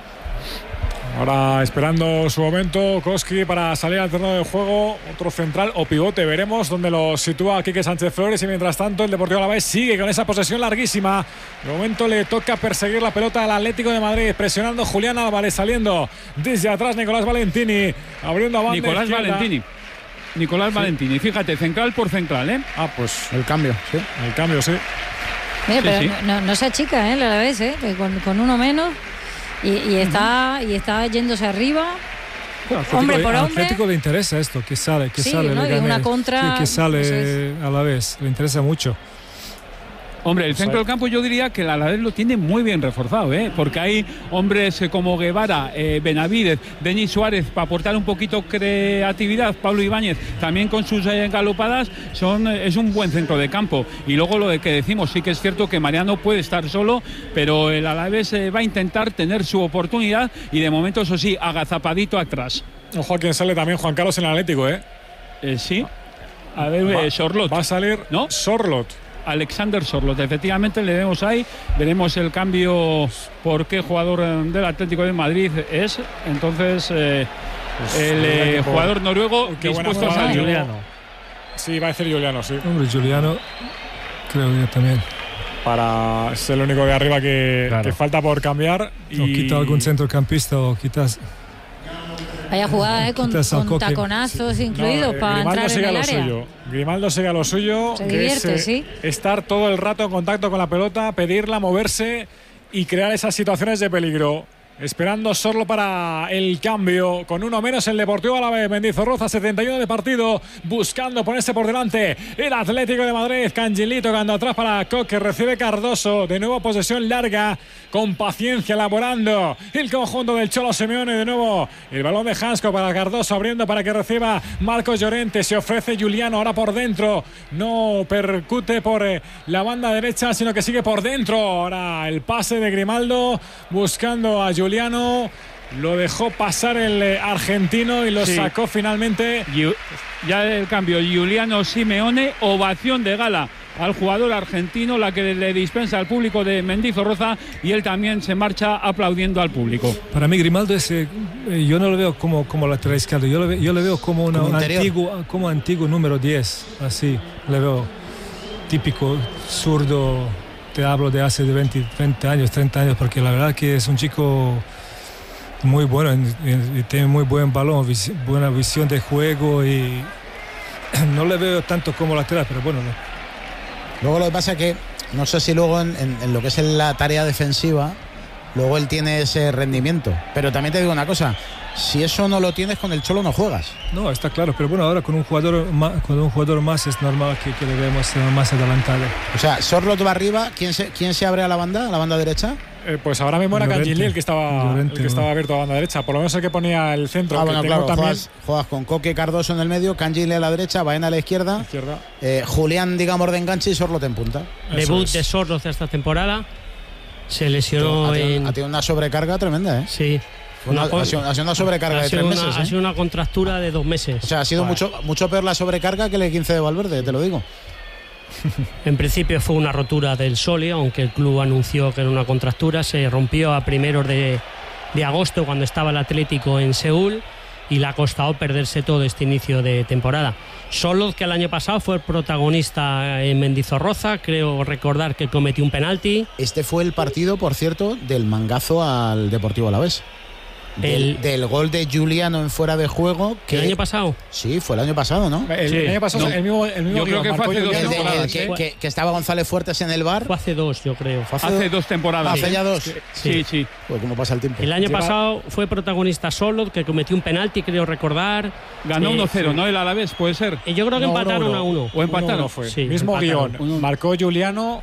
Ahora esperando su momento Koski para salir al terreno de juego, otro central o pivote, veremos dónde lo sitúa Quique Sánchez Flores. Y mientras tanto el Deportivo Alavés sigue con esa posesión larguísima. De momento le toca perseguir la pelota al Atlético de Madrid, presionando Julián Álvarez, saliendo desde atrás Nicolás Valentini, abriendo a banda izquierda. Nicolás Valentini, fíjate, central por central, pues el cambio, sí. El cambio, sí. Pero sí. No se achica, el Alavés, con uno menos y está yéndose arriba. Hombre por hombre. Al Atlético le interesa esto, que sale, ¿no? De una contra, que sale a la vez, le interesa mucho. Hombre, el centro del campo yo diría que el Alavés lo tiene muy bien reforzado, porque hay hombres como Guevara, Benavídez, Denis Suárez para aportar un poquito creatividad, Pablo Ibáñez también con sus galopadas, es un buen centro de campo. Y luego lo de que decimos, sí que es cierto que Mariano puede estar solo, pero el Alavés va a intentar tener su oportunidad y de momento, eso sí, agazapadito atrás. Ojo a quien sale también Juan Carlos en el Atlético, sí. A ver, Sorlot. Va a salir, ¿no? Sorlot. Alexander Sorlot, efectivamente le vemos ahí, veremos el cambio por qué jugador del Atlético de Madrid es, entonces el jugador noruego dispuesto a salir. Juliano. Sí, va a decir Juliano, sí. Hombre, Juliano, creo que también. Para ser el único de arriba que falta por cambiar. O quita algún centrocampista o quitas... Vaya jugada, con taconazos incluidos para entrar en el área. Grimaldo sigue a lo suyo. Se divierte, sí. Estar todo el rato en contacto con la pelota, pedirla, moverse y crear esas situaciones de peligro. Esperando solo para el cambio. Con uno menos el Deportivo Alavés. Mendizorroza, 71 de partido. Buscando ponerse por delante el Atlético de Madrid. Cangilí tocando atrás para Coque. Recibe Cardoso. De nuevo posesión larga. Con paciencia elaborando el conjunto del Cholo Simeone. De nuevo el balón de Hansko para Cardoso. Abriendo para que reciba Marcos Llorente. Se ofrece Juliano. Ahora por dentro. No percute por la banda derecha, sino que sigue por dentro. Ahora el pase de Grimaldo. Buscando a Juliano, lo dejó pasar el argentino y lo sacó finalmente. Ya el cambio, Juliano Simeone, ovación de gala al jugador argentino, la que le dispensa al público de Mendizorroza, y él también se marcha aplaudiendo al público. Para mí Grimaldo yo no lo veo como lateral izquierdo, yo le veo como antiguo número 10, así le veo, típico zurdo. Te hablo de hace 20 años, 30 años, porque la verdad que es un chico muy bueno y tiene muy buen balón, buena visión de juego, y no le veo tanto como lateral, pero bueno. Luego lo que pasa es que no sé si luego en lo que es la tarea defensiva, luego él tiene ese rendimiento, pero también te digo una cosa. Si eso no lo tienes, con el Cholo no juegas. No, está claro, pero bueno, ahora con un jugador más es normal que le veamos más adelantado. O sea, Sorlot va arriba, ¿quién se abre a la banda derecha? Pues ahora mismo era Cangilí el que estaba abierto a banda derecha, por lo menos el que ponía el centro. Bueno, claro, juegas con Coque, Cardoso en el medio, Cangilí a la derecha, Baena a la izquierda. Julián, digamos, de enganche y Sorlot en punta. Debut de Sorlot esta temporada. Se lesionó ha tenido una sobrecarga tremenda, Sí. Ha sido una sobrecarga de 3 meses. Ha sido una contractura de 2 meses. O sea, ha sido mucho peor la sobrecarga que el 15 de Valverde, te lo digo. En principio fue una rotura del sóleo, aunque el club anunció que era una contractura. Se rompió a primeros de agosto, cuando estaba el Atlético en Seúl, y le ha costado perderse todo este inicio de temporada. Sorlot, que el año pasado fue el protagonista en Mendizorroza, creo recordar que cometió un penalti. Este fue el partido, por cierto, del mangazo al Deportivo Alavés. del gol de Giuliano en fuera de juego. ¿El año pasado? Sí, fue el año pasado, ¿no? El año pasado, el mismo yo creo que fue hace 2 temporadas. Que estaba González Fuertes en el bar. Fue hace 2, yo creo. Hace 2 temporadas. ¿Hace ya 2? Sí. Pues cómo pasa el tiempo. El año pasado fue protagonista solo, que cometió un penalti, creo recordar. Ganó 1-0, ¿no? El Alavés, puede ser. Yo creo que empataron 1-1. ¿O empataron? No fue. Sí, mismo empataron. guión. Marcó Giuliano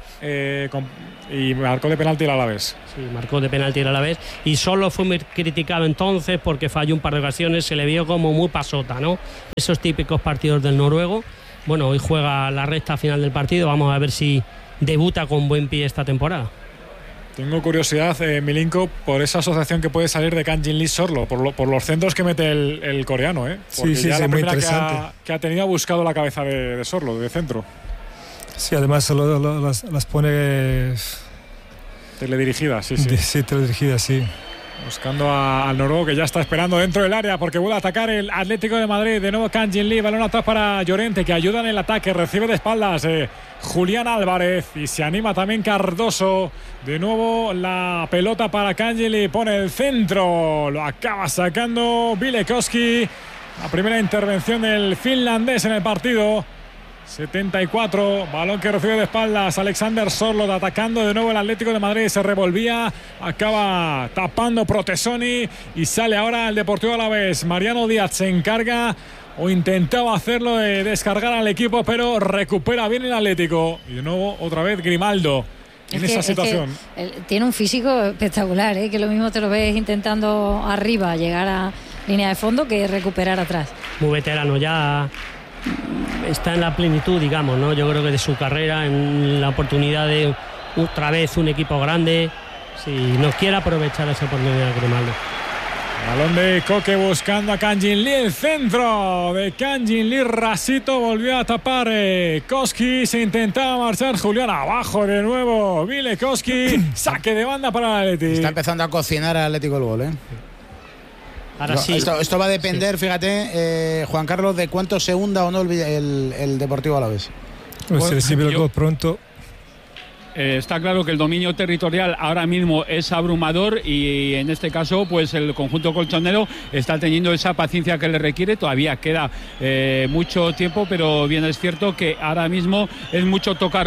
y marcó de penalti el Alavés. Sí, marcó de penalti el Alavés. Y solo fue muy criticado entonces porque falló un par de ocasiones. Se le vio como muy pasota, ¿no? Esos típicos partidos del noruego. Bueno, hoy juega la recta final del partido. Vamos a ver si debuta con buen pie esta temporada. Tengo curiosidad, Milinko, por esa asociación que puede salir de Kang Jin-lee Sorlo, por los centros que mete el coreano, ¿eh? Porque sí, ya la muy primera interesante. que ha tenido ha buscado la cabeza de Sorlo, de centro. Sí, además las pone Teledirigidas, sí. Sí, teledirigidas, sí. Buscando al noruego, que ya está esperando dentro del área porque vuelve a atacar el Atlético de Madrid. De nuevo Kang Jin-lee, balón atrás para Llorente, que ayuda en el ataque, recibe de espaldas Julián Álvarez y se anima también Cardoso. De nuevo la pelota para Kang Jin-lee, pone el centro, lo acaba sacando Ville Koski. La primera intervención del finlandés en el partido. 74, balón que recibe de espaldas Alexander Sorloth, atacando de nuevo el Atlético de Madrid, se revolvía, acaba tapando Protesoni y sale ahora el Deportivo Alavés. Mariano Díaz se encarga o intentaba hacerlo de descargar al equipo, pero recupera bien el Atlético. Y de nuevo otra vez Grimaldo en esa situación. Tiene un físico espectacular, que lo mismo te lo ves intentando arriba llegar a línea de fondo que recuperar atrás. Muy veterano ya. Está en la plenitud, digamos, ¿no? Yo creo que de su carrera, en la oportunidad de otra vez un equipo grande. Si nos quiere aprovechar esa oportunidad, Grimaldo. Balón de Koke buscando a Kang Jin-lee, el centro de Kang Jin-lee, rasito, volvió a tapar Koski, se intentaba marchar Julián, abajo de nuevo Ville Koski, saque de banda para el Atleti. Está empezando a cocinar al Atlético el gol, Ahora sí. Esto va a depender, fíjate, Juan Carlos, de cuánto se hunda o no el Deportivo Alavés. Pues si recibe el gol pronto. Está claro que el dominio territorial ahora mismo es abrumador y en este caso pues el conjunto colchonero está teniendo esa paciencia que le requiere. Todavía queda mucho tiempo, pero bien es cierto que ahora mismo es mucho tocar,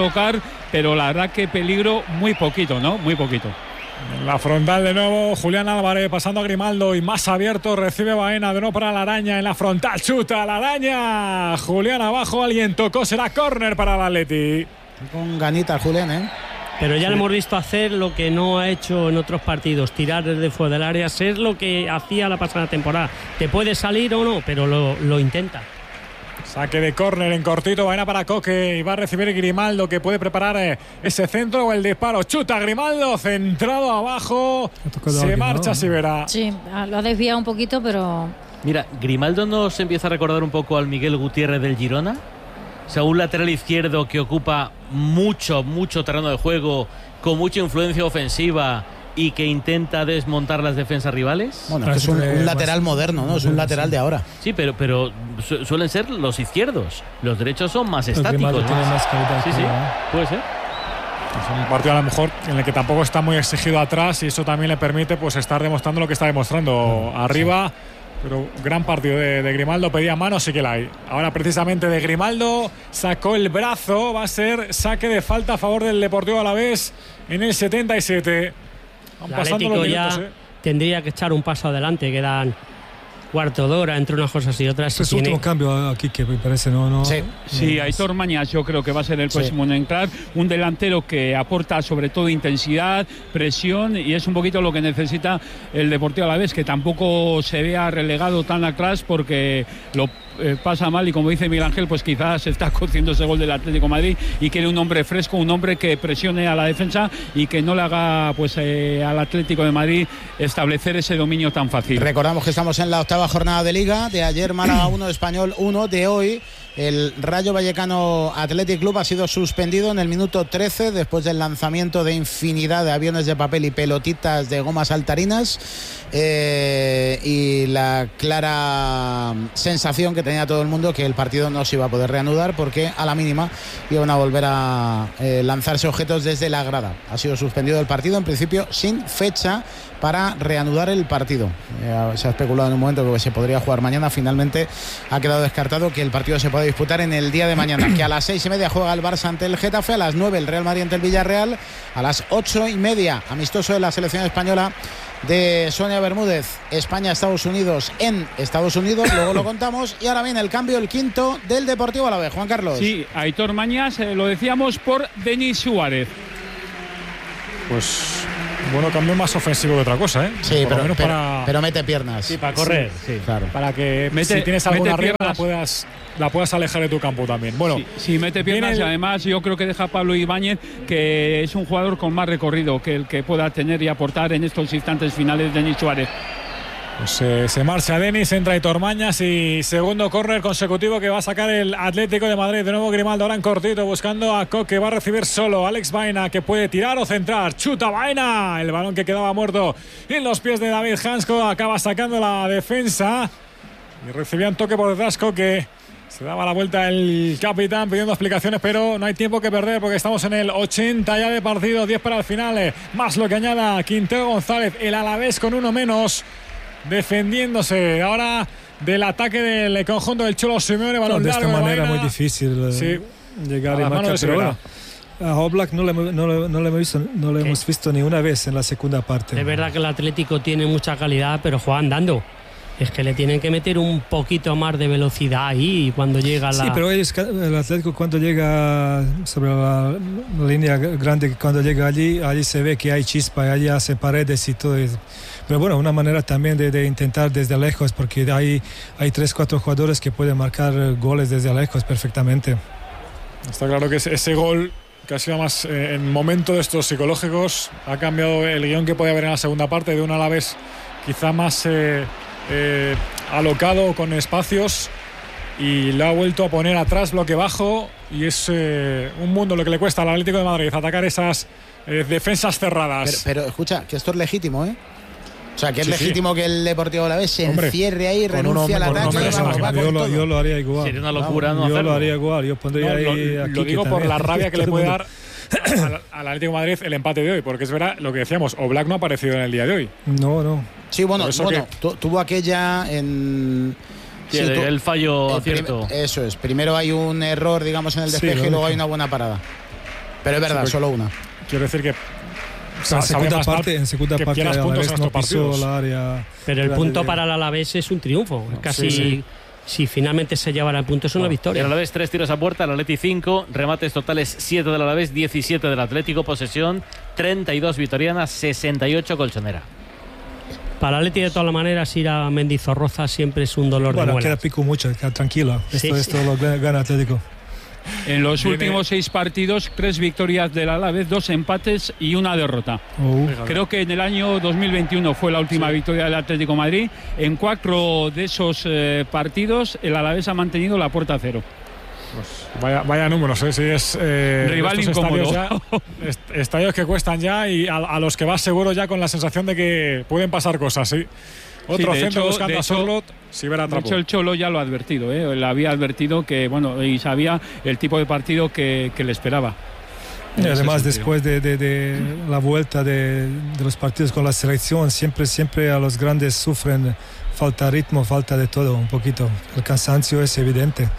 pero la verdad que peligro muy poquito, ¿no? Muy poquito. La frontal de nuevo, Julián Álvarez pasando a Grimaldo y más abierto, recibe Baena de nuevo para la Araña en la frontal, chuta la Araña, Julián abajo, alguien tocó, será córner para el Atleti. Con ganitas Julián, Pero ya le hemos visto hacer lo que no ha hecho en otros partidos, tirar desde fuera del área, ser lo que hacía la pasada temporada. Te puede salir o no, pero lo intenta. Saque de córner en cortito, Baena para Koke y va a recibir Grimaldo, que puede preparar ese centro o el disparo. Chuta Grimaldo, centrado abajo, se marcha Sivera. Sí, lo ha desviado un poquito, pero... Mira, Grimaldo nos empieza a recordar un poco al Miguel Gutiérrez del Girona. O sea, un lateral izquierdo que ocupa mucho terreno de juego, con mucha influencia ofensiva y que intenta desmontar las defensas rivales. Bueno, es un lateral moderno, ¿no? Es un lateral de ahora. Sí, pero suelen ser los izquierdos. Los derechos son más estáticos. Tiene más calidad. Sí, puede ser. Es un partido a lo mejor en el que tampoco está muy exigido atrás y eso también le permite pues estar demostrando lo que está demostrando arriba. Pero gran partido de Grimaldo, pedía mano, sí que la hay. Ahora precisamente de Grimaldo sacó el brazo, va a ser saque de falta a favor del Deportivo Alavés en el 77. El Atlético ya tendría que echar un paso adelante, quedan cuarto de hora entre unas cosas y otras. Es último cambio aquí que me parece, ¿no? Sí, Aitor Mañas yo creo que va a ser el próximo en entrar, un delantero que aporta sobre todo intensidad, presión y es un poquito lo que necesita el Deportivo Alavés, que tampoco se vea relegado tan atrás porque lo pasa mal y como dice Miguel Ángel, pues quizás se está cociendo ese gol del Atlético de Madrid y quiere un hombre fresco, un hombre que presione a la defensa y que no le haga pues al Atlético de Madrid establecer ese dominio tan fácil. Recordamos que estamos en la octava jornada de Liga, de ayer Málaga 1, Español 1, de hoy el Rayo Vallecano Athletic Club ha sido suspendido en el minuto 13 después del lanzamiento de infinidad de aviones de papel y pelotitas de gomas saltarinas y la clara sensación que tenía todo el mundo que el partido no se iba a poder reanudar porque a la mínima iban a volver a lanzarse objetos desde la grada. Ha sido suspendido el partido, en principio sin fecha para reanudar el partido. Se ha especulado en un momento que se podría jugar mañana. Finalmente ha quedado descartado que el partido se pueda disputar en el día de mañana, que a las 6:30 juega el Barça ante el Getafe, a las 9 el Real Madrid ante el Villarreal, a las 8:30 amistoso de la selección española de Sonia Bermúdez, España-Estados Unidos en Estados Unidos, luego lo contamos. Y ahora viene el cambio, el quinto del Deportivo Alavés. Juan Carlos. Sí, Aitor Mañas, lo decíamos, por Denis Suárez. Pues bueno, cambio más ofensivo que otra cosa, ¿eh? Sí, pero mete piernas. Sí, para correr, sí. Claro. Para que si tienes alguna regla la puedas alejar de tu campo también. Bueno, sí, mete piernas y además yo creo que deja a Pablo Ibáñez, que es un jugador con más recorrido que el que pueda tener y aportar en estos instantes finales de Denis Suárez. Pues se marcha Denis, entra Aitor Mañas y segundo córner consecutivo que va a sacar el Atlético de Madrid. De nuevo Grimaldo ahora en cortito buscando a Coque, va a recibir solo Alex Baena, que puede tirar o centrar. Chuta Baena, el balón que quedaba muerto en los pies de David Hansko, acaba sacando la defensa y recibían toque por detrás. Coque, se daba la vuelta el capitán pidiendo explicaciones, pero no hay tiempo que perder porque estamos en el 80 ya de partido, 10 para el final, más lo que añada Quintero González. El Alavés con uno menos, defendiéndose ahora del ataque del conjunto del Cholo Simeone. Balón de largo esta de manera Baena. muy difícil llegar y marcar, pero bueno, a Oblak no le hemos visto ni una vez en la segunda parte. Es verdad que el Atlético tiene mucha calidad, pero juega andando. Es que le tienen que meter un poquito más de velocidad ahí cuando llega la... Sí, pero el Atlético cuando llega sobre la línea grande, cuando llega allí se ve que hay chispa, allí hace paredes y todo. Pero bueno, una manera también de intentar desde lejos, porque hay 3-4 jugadores que pueden marcar goles desde lejos perfectamente. Está claro que ese gol, que ha sido más en momento de estos psicológicos, ha cambiado el guión que puede haber en la segunda parte, de un Alavés quizá más alocado con espacios, y lo ha vuelto a poner atrás, bloque bajo, y es un mundo lo que le cuesta al Atlético de Madrid atacar esas defensas cerradas. Pero escucha, que esto es legítimo, ¿eh? O sea, que es legítimo que el Deportivo Alavés se encierre ahí, renuncie al ataque. Yo lo haría igual. Sería una locura no hacerlo. Yo lo haría igual. Yo pondría ahí. Lo digo por la rabia que le puede dar al Atlético de Madrid el empate de hoy, porque es verdad lo que decíamos, Oblak no ha aparecido en el día de hoy. No. Sí, bueno, tuvo aquella en... Sí, el fallo cierto. Eso es. Primero hay un error, digamos, en el despeje, y luego hay una buena parada. Pero es verdad, solo una. Quiero decir que en segunda parte el Alavés no pisó la área. Pero el punto para el Alavés es un triunfo. Casi si finalmente se llevara el punto es una victoria. El Alavés 3 tiros a puerta, el Atleti 5, remates totales 7 del Alavés, 17 del Atlético, posesión 32 vitoriana, 68 colchonera. Para el Atleti, de todas maneras, ir a Mendizorroza siempre es un dolor de muelas. Queda pico mucho, tranquilo. Esto lo gana Atlético. En los últimos 6 partidos, 3 victorias del Alavés, 2 empates y 1 derrota. Creo que en el año 2021 fue la última victoria del Atlético de Madrid. En 4 de esos partidos, el Alavés ha mantenido la puerta a 0. Pues vaya números, si es rival incómodo. Estadios que cuestan ya, y a los que vas seguro ya con la sensación de que pueden pasar cosas, ¿sí? Otro centro buscando a Sorlot. De hecho, el Cholo ya lo ha advertido, Él había advertido que, y sabía el tipo de partido que le esperaba. Y además, después de la vuelta de los partidos con la selección, siempre a los grandes sufren falta ritmo, falta de todo, un poquito. El cansancio es evidente.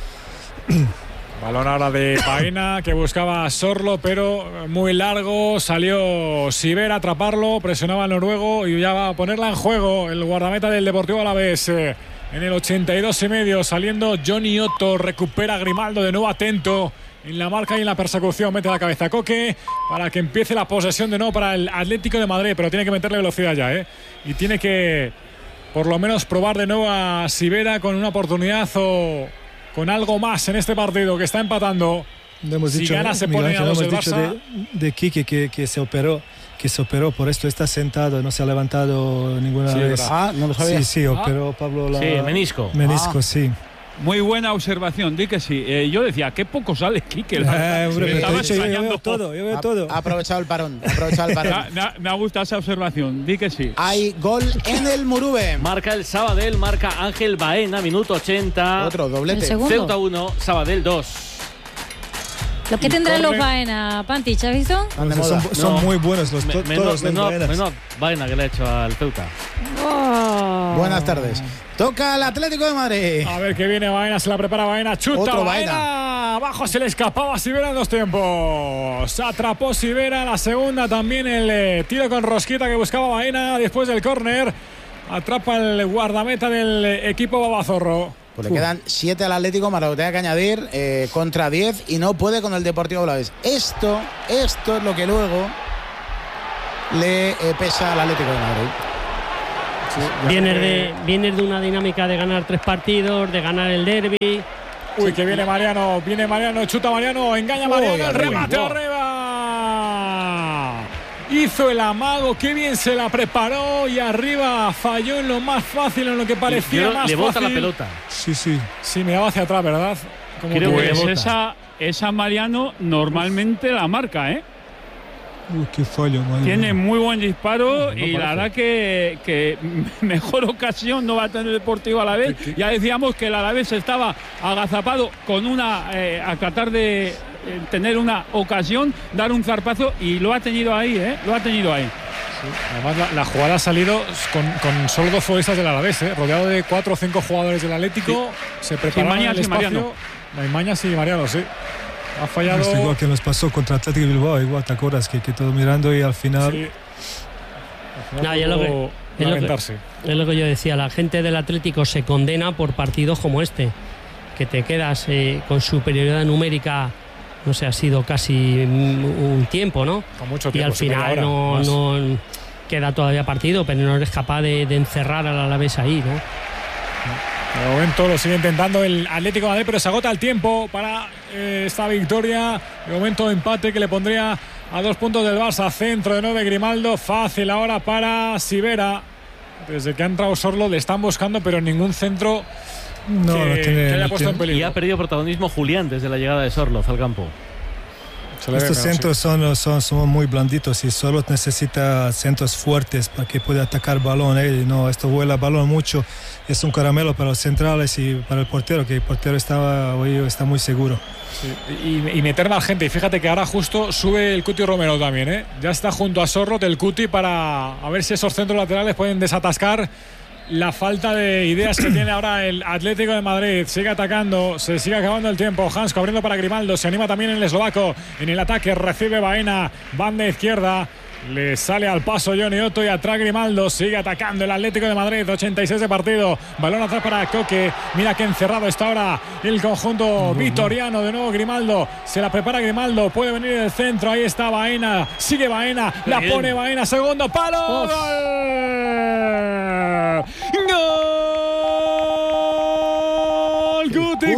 Balón ahora de Baena, que buscaba a Sorlo, pero muy largo. Salió Siver a atraparlo, presionaba al noruego y ya va a ponerla en juego el guardameta del Deportivo Alavés. En el 82,5, saliendo Johnny Otto, recupera a Grimaldo, de nuevo atento en la marca y en la persecución. Mete la cabeza a Coque para que empiece la posesión de nuevo para el Atlético de Madrid, pero tiene que meterle velocidad ya, y tiene que por lo menos probar de nuevo a Sivera con una oportunidad o con algo más en este partido que está empatando. Si gana se pone a 2 el Barça. De Quique que se operó, por esto está sentado, no se ha levantado ninguna vez. No lo sabía. Sí, operó Pablo menisco. Sí. Muy buena observación, di que sí. Yo decía, qué poco sale Quique. Yo veo todo. Ha aprovechado el parón. Me ha gustado esa observación, di que sí. Hay gol en el Murube. Marca el Sabadell, marca Ángel Baena, minuto 80. Otro doblete. Ceuta 1, Sabadell 2. Lo que tendrán los Baena, Pantich, ¿has visto? Son muy buenos los todos. Menos Baena que le ha hecho al Ceuta. Buenas tardes. Toca el Atlético de Madrid. A ver qué viene Baena, se la prepara Baena, chuta. Otro Baena. Abajo se le escapaba a Sivera en 2 tiempos. Se atrapó Sivera, la segunda también el tiro con rosquita que buscaba Baena después del córner. Atrapa el guardameta del equipo Babazorro. Pues le quedan 7 al Atlético, más lo que tenga que añadir contra 10 y no puede con el Deportivo Alavés. Esto es lo que luego le pesa al Atlético de Madrid. Sí, vienes de una dinámica de ganar 3 partidos, de ganar el derbi. Uy, que viene Mariano, chuta Mariano, engaña Mariano, el remate arriba. Hizo el amago, qué bien se la preparó y arriba falló en lo más fácil, en lo que parecía más fácil. Le bota la pelota. Sí, miraba hacia atrás, ¿verdad? Creo que esa Mariano normalmente la marca, ¿eh? Uy, qué fallo, madre. Tiene muy buen disparo y la verdad que mejor ocasión no va a tener el Deportivo Alavés. Ya decíamos que el Alavés estaba agazapado con a tratar de tener una ocasión, dar un zarpazo y lo ha tenido ahí, Lo ha tenido ahí. Sí, además la jugada ha salido con solo 2 futbolistas del Alavés, rodeado de 4 o 5 jugadores del Atlético. Sí. Se prepararon el espacio. Mariano y Mariano, sí. Ha fallado. Es igual que nos pasó contra Atlético de Bilbao, igual, ¿te acuerdas? Que todo mirando y al final. Sí. Es lo que yo decía, la gente del Atlético se condena por partidos como este, que te quedas con superioridad numérica, no sé, ha sido casi un tiempo, ¿no? Con mucho tiempo. Y al final no queda todavía partido, pero no eres capaz de encerrar al Alavés ahí, ¿no? De momento lo sigue intentando el Atlético de Madrid, pero se agota el tiempo para esta victoria. De momento empate que le pondría a 2 puntos del Barça. Centro de 9 Grimaldo, fácil ahora para Sivera. Desde que ha entrado Sorlo le están buscando, pero ningún centro que haya puesto en peligro. Y ha perdido protagonismo Julián desde la llegada de Sorlo al campo. Estos centros son muy blanditos y solo necesita centros fuertes para que pueda atacar el balón. Esto vuela el balón mucho. Es un caramelo para los centrales y para el portero, que el portero está muy seguro. Sí, y meter más gente. Y fíjate que ahora justo sube el Cuti Romero también. Ya está junto a Sorlo del Cuti para a ver si esos centros laterales pueden desatascar la falta de ideas que tiene ahora el Atlético de Madrid. Sigue atacando, se sigue acabando el tiempo. Hansko abriendo para Grimaldo, se anima también el eslovaco en el ataque, recibe Baena, banda izquierda, le sale al paso Johnny Otto y atrás Grimaldo. Sigue atacando el Atlético de Madrid, 86 de partido, balón atrás para Coque. Mira que encerrado está ahora el conjunto vitoriano. De nuevo Grimaldo, se la prepara Grimaldo, puede venir del centro, ahí está Baena, sigue Baena, la pone Baena, segundo palo. ¡Gol! ¡Gol! ¡Cuti!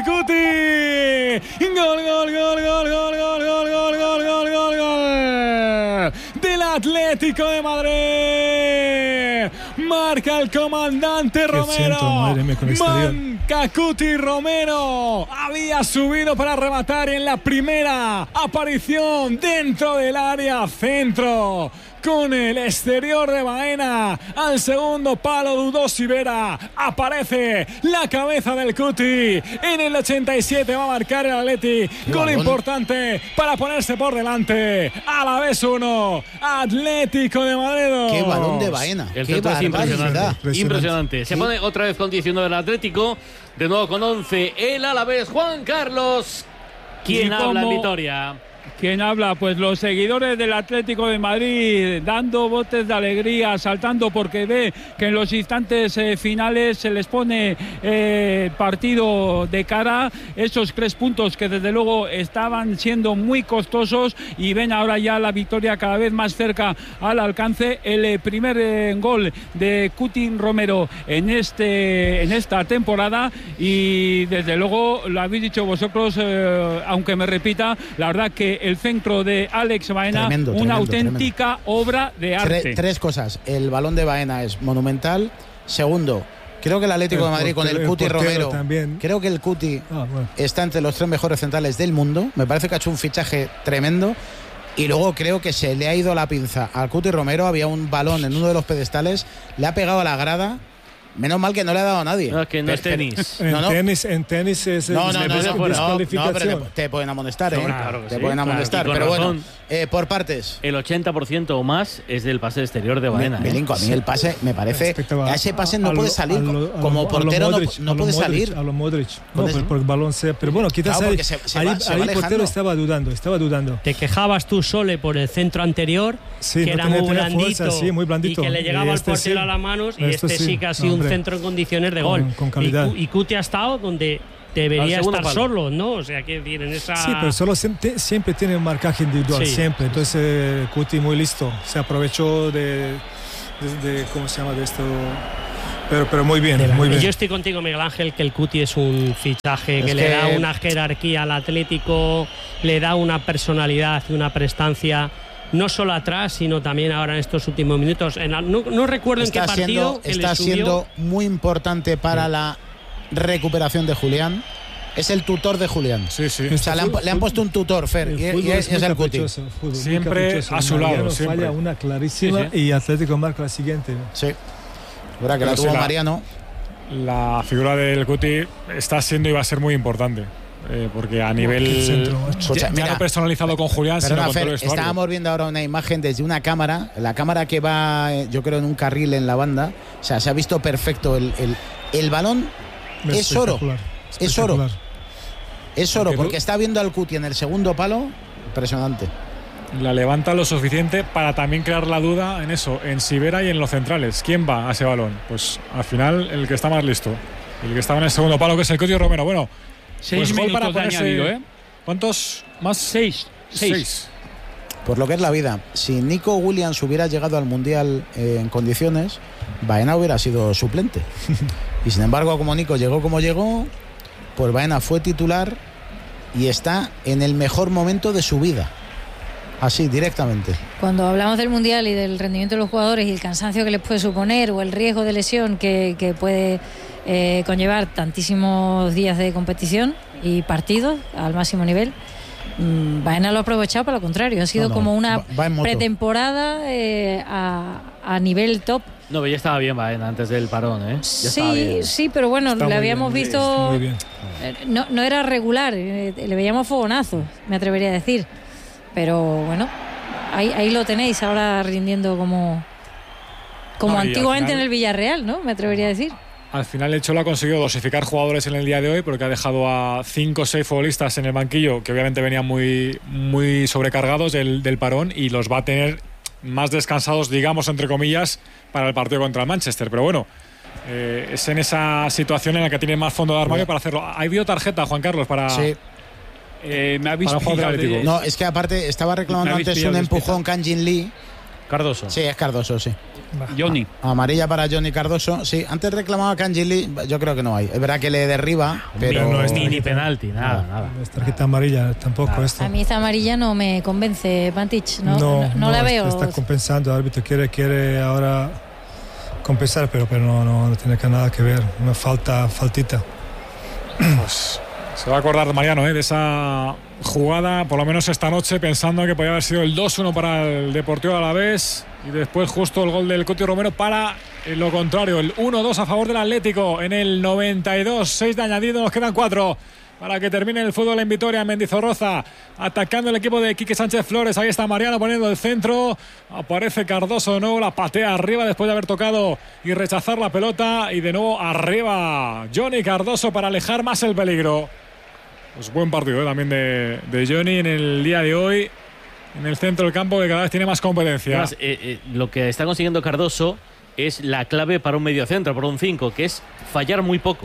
¡Gol! Del Atlético de Madrid. Marca el comandante Romero. Manca Cuti Romero. Había subido para rematar en la primera aparición dentro del área centro. Con el exterior de Baena, al segundo palo dudó Sivera, aparece la cabeza del Cuti, en el 87 va a marcar el Atleti, gol importante para ponerse por delante. Alavés 1, Atlético de Madrid 2. Qué balón de Baena. El centro es impresionante. Se pone otra vez con 19 el Atlético, de nuevo con 11 el Alavés. Juan Carlos, ¿quién habla en Vitoria? ¿Quién habla? Pues los seguidores del Atlético de Madrid dando botes de alegría, saltando porque ve que en los instantes finales se les pone partido de cara, esos 3 puntos que desde luego estaban siendo muy costosos y ven ahora ya la victoria cada vez más cerca al alcance. El primer gol de Cuti Romero en esta temporada y desde luego lo habéis dicho vosotros, aunque me repita, la verdad que el centro de Alex Baena, una auténtica obra de arte. 3 cosas. El balón de Baena es monumental. Segundo, Creo que el Atlético de Madrid con el Cuti Romero también. Creo que el Cuti está entre los 3 mejores centrales del mundo. Me parece que ha hecho un fichaje tremendo. Y luego creo que se le ha ido la pinza al Cuti Romero. Había un balón en uno de los pedestales, le ha pegado a la grada. Menos mal que no le ha dado a nadie. No, que no es tenis. En tenis es descalificación. Pero te pueden amonestar, Claro que te pueden amonestar. Pero bueno, por partes. El 80% o más es del pase exterior de Baena. Milinko, a mí el pase me parece. A ese pase no puede salir. Como portero no puede salir. A lo Modric. No, porque el balón sea. Pero bueno, quizás ahí el portero estaba dudando. Te quejabas tú, Sole, por el centro anterior, que era muy blandito. Y que le llegaba al portero a las manos. Y este sí que ha sido un centro en condiciones de gol. Con calidad. Y Cuti ha estado donde debería estar solo, ¿no? O sea, que tienen esa... Sí, pero solo siempre tiene un marcaje individual, siempre. Entonces, Cuti muy listo. Se aprovechó de ¿cómo se llama? De esto... Pero muy bien, muy bien. Yo estoy contigo, Miguel Ángel, que el Cuti es un fichaje que le da una jerarquía al Atlético, le da una personalidad y una prestancia... No solo atrás, sino también ahora en estos últimos minutos. No recuerdo en qué partido. Está siendo muy importante para la recuperación de Julián. Es el tutor de Julián. Sí. O sea, le han puesto un tutor, Fer, y es el Cuti. Siempre a su lado. Siempre. Falla una clarísima y Atlético marca la siguiente. Sí. Verdad que la tuvo Mariano. La figura del Cuti está siendo y va a ser muy importante. Porque a nivel ya no personalizado con Julián, sino con todo el vestuario. Estábamos viendo ahora una imagen desde una cámara, la cámara que va, yo creo, en un carril en la banda. O sea, se ha visto perfecto el balón. Es oro. Es oro, porque está viendo al Cuti en el segundo palo. Impresionante. La levanta lo suficiente para también crear la duda en eso, en Sivera y en los centrales. ¿Quién va a ese balón? Pues al final el que está más listo, el que estaba en el segundo palo, que es el Cuti Romero. Bueno, 6 minutos para ponerse, añadido, ¿Cuántos más? 6. Por lo que es la vida. Si Nico Williams hubiera llegado al Mundial en condiciones, Baena hubiera sido suplente. Y sin embargo, como Nico llegó como llegó, pues Baena fue titular y está en el mejor momento de su vida. Así, directamente. Cuando hablamos del Mundial y del rendimiento de los jugadores y el cansancio que les puede suponer o el riesgo de lesión que puede conllevar tantísimos días de competición y partidos al máximo nivel, Baena lo ha aprovechado para lo contrario. Ha sido como una pretemporada a nivel top. No, pero ya estaba bien Baena antes del parón, ¿eh? Sí, pero bueno, le habíamos visto... Muy bien. No era regular, le veíamos fogonazos, me atrevería a decir. Pero bueno, ahí lo tenéis ahora rindiendo como antiguamente final, en el Villarreal, ¿no? Me atrevería a decir. Al final el Cholo ha conseguido dosificar jugadores en el día de hoy, porque ha dejado a 5 o 6 futbolistas en el banquillo que obviamente venían muy, muy sobrecargados del parón, y los va a tener más descansados, digamos, entre comillas, para el partido contra el Manchester. Pero bueno, es en esa situación en la que tiene más fondo de armario para hacerlo. ¿Ha habido tarjeta, Juan Carlos, para...? Sí. Me habéis pillado No, es que aparte estaba reclamando antes un empujón Kang-Jin Lee. Cardoso. Sí, es Cardoso, sí. Johnny. Amarilla para Johnny Cardoso. Sí, antes reclamaba Kang-Jin Lee, yo creo que no hay. Es verdad que le derriba, pero no es ni penalti, nada. No es tarjeta amarilla tampoco esto. A mí esta amarilla no me convence, Pantich. No la veo. Está compensando, el árbitro quiere ahora compensar, pero no tiene nada que ver. Una faltita. Pues se va a acordar Mariano de esa jugada, por lo menos esta noche, pensando que podía haber sido el 2-1 para el Deportivo Alavés, y después justo el gol del Cuti Romero para lo contrario, el 1-2 a favor del Atlético en el 92. 6 de añadido, nos quedan 4 para que termine el fútbol en Vitoria. Mendizorroza atacando el equipo de Quique Sánchez Flores. Ahí está Mariano poniendo el centro. Aparece Cardoso de nuevo, la patea arriba después de haber tocado y rechazar la pelota. Y de nuevo arriba Johnny Cardoso para alejar más el peligro. Pues buen partido también de Johnny en el día de hoy en el centro del campo, que cada vez tiene más competencia. Además, lo que está consiguiendo Cardoso es la clave para un mediocentro, para un 5, que es fallar muy poco.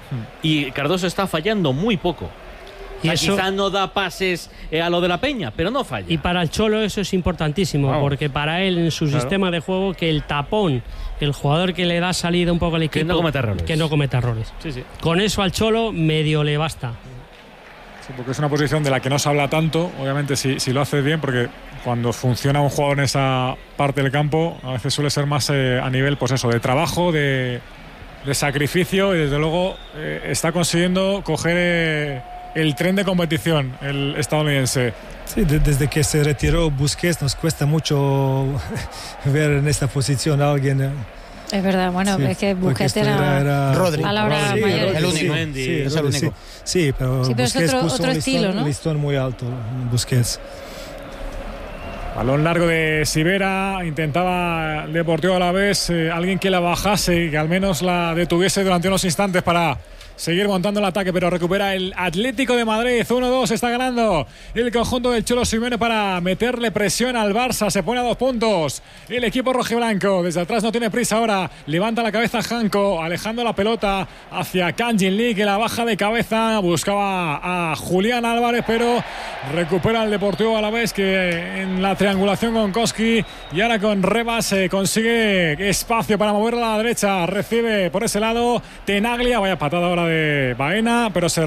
Y Cardoso está fallando muy poco. Y eso, quizá no da pases a lo de la Peña, pero no falla. Y para el Cholo eso es importantísimo, porque para él, en su sistema de juego, que el tapón, el jugador que le da salida un poco al equipo, que no cometa errores. Sí. Con eso al Cholo medio le basta. Sí, porque es una posición de la que no se habla tanto, obviamente si lo hace bien, porque cuando funciona un jugador en esa parte del campo, a veces suele ser más a nivel, pues eso, de trabajo, de de sacrificio, y desde luego está consiguiendo coger el tren de competición el estadounidense. Sí, desde que se retiró Busquets nos cuesta mucho ver en esta posición a alguien. Es verdad, bueno, sí, es que Busquets era Rodri. A la hora sí, mayor. El único. Sí, es el único. Sí, pero es otro estilo, ¿no? Un listón muy alto, Busquets. Balón largo de Sivera, intentaba el Deportivo Alavés, alguien que la bajase y que al menos la detuviese durante unos instantes para seguir montando el ataque, pero recupera el Atlético de Madrid. 1-2, está ganando el conjunto del Cholo Simeone para meterle presión al Barça. Se pone a 2 puntos el equipo rojiblanco. Desde atrás no tiene prisa ahora. Levanta la cabeza Janko, alejando la pelota hacia Kangin Lee, que la baja de cabeza. Buscaba a Julián Álvarez, pero recupera el Deportivo Alavés, que en la triangulación con Koski y ahora con Rebas consigue espacio para moverla a la derecha. Recibe por ese lado Tenaglia. Vaya patada ahora de Baena, pero se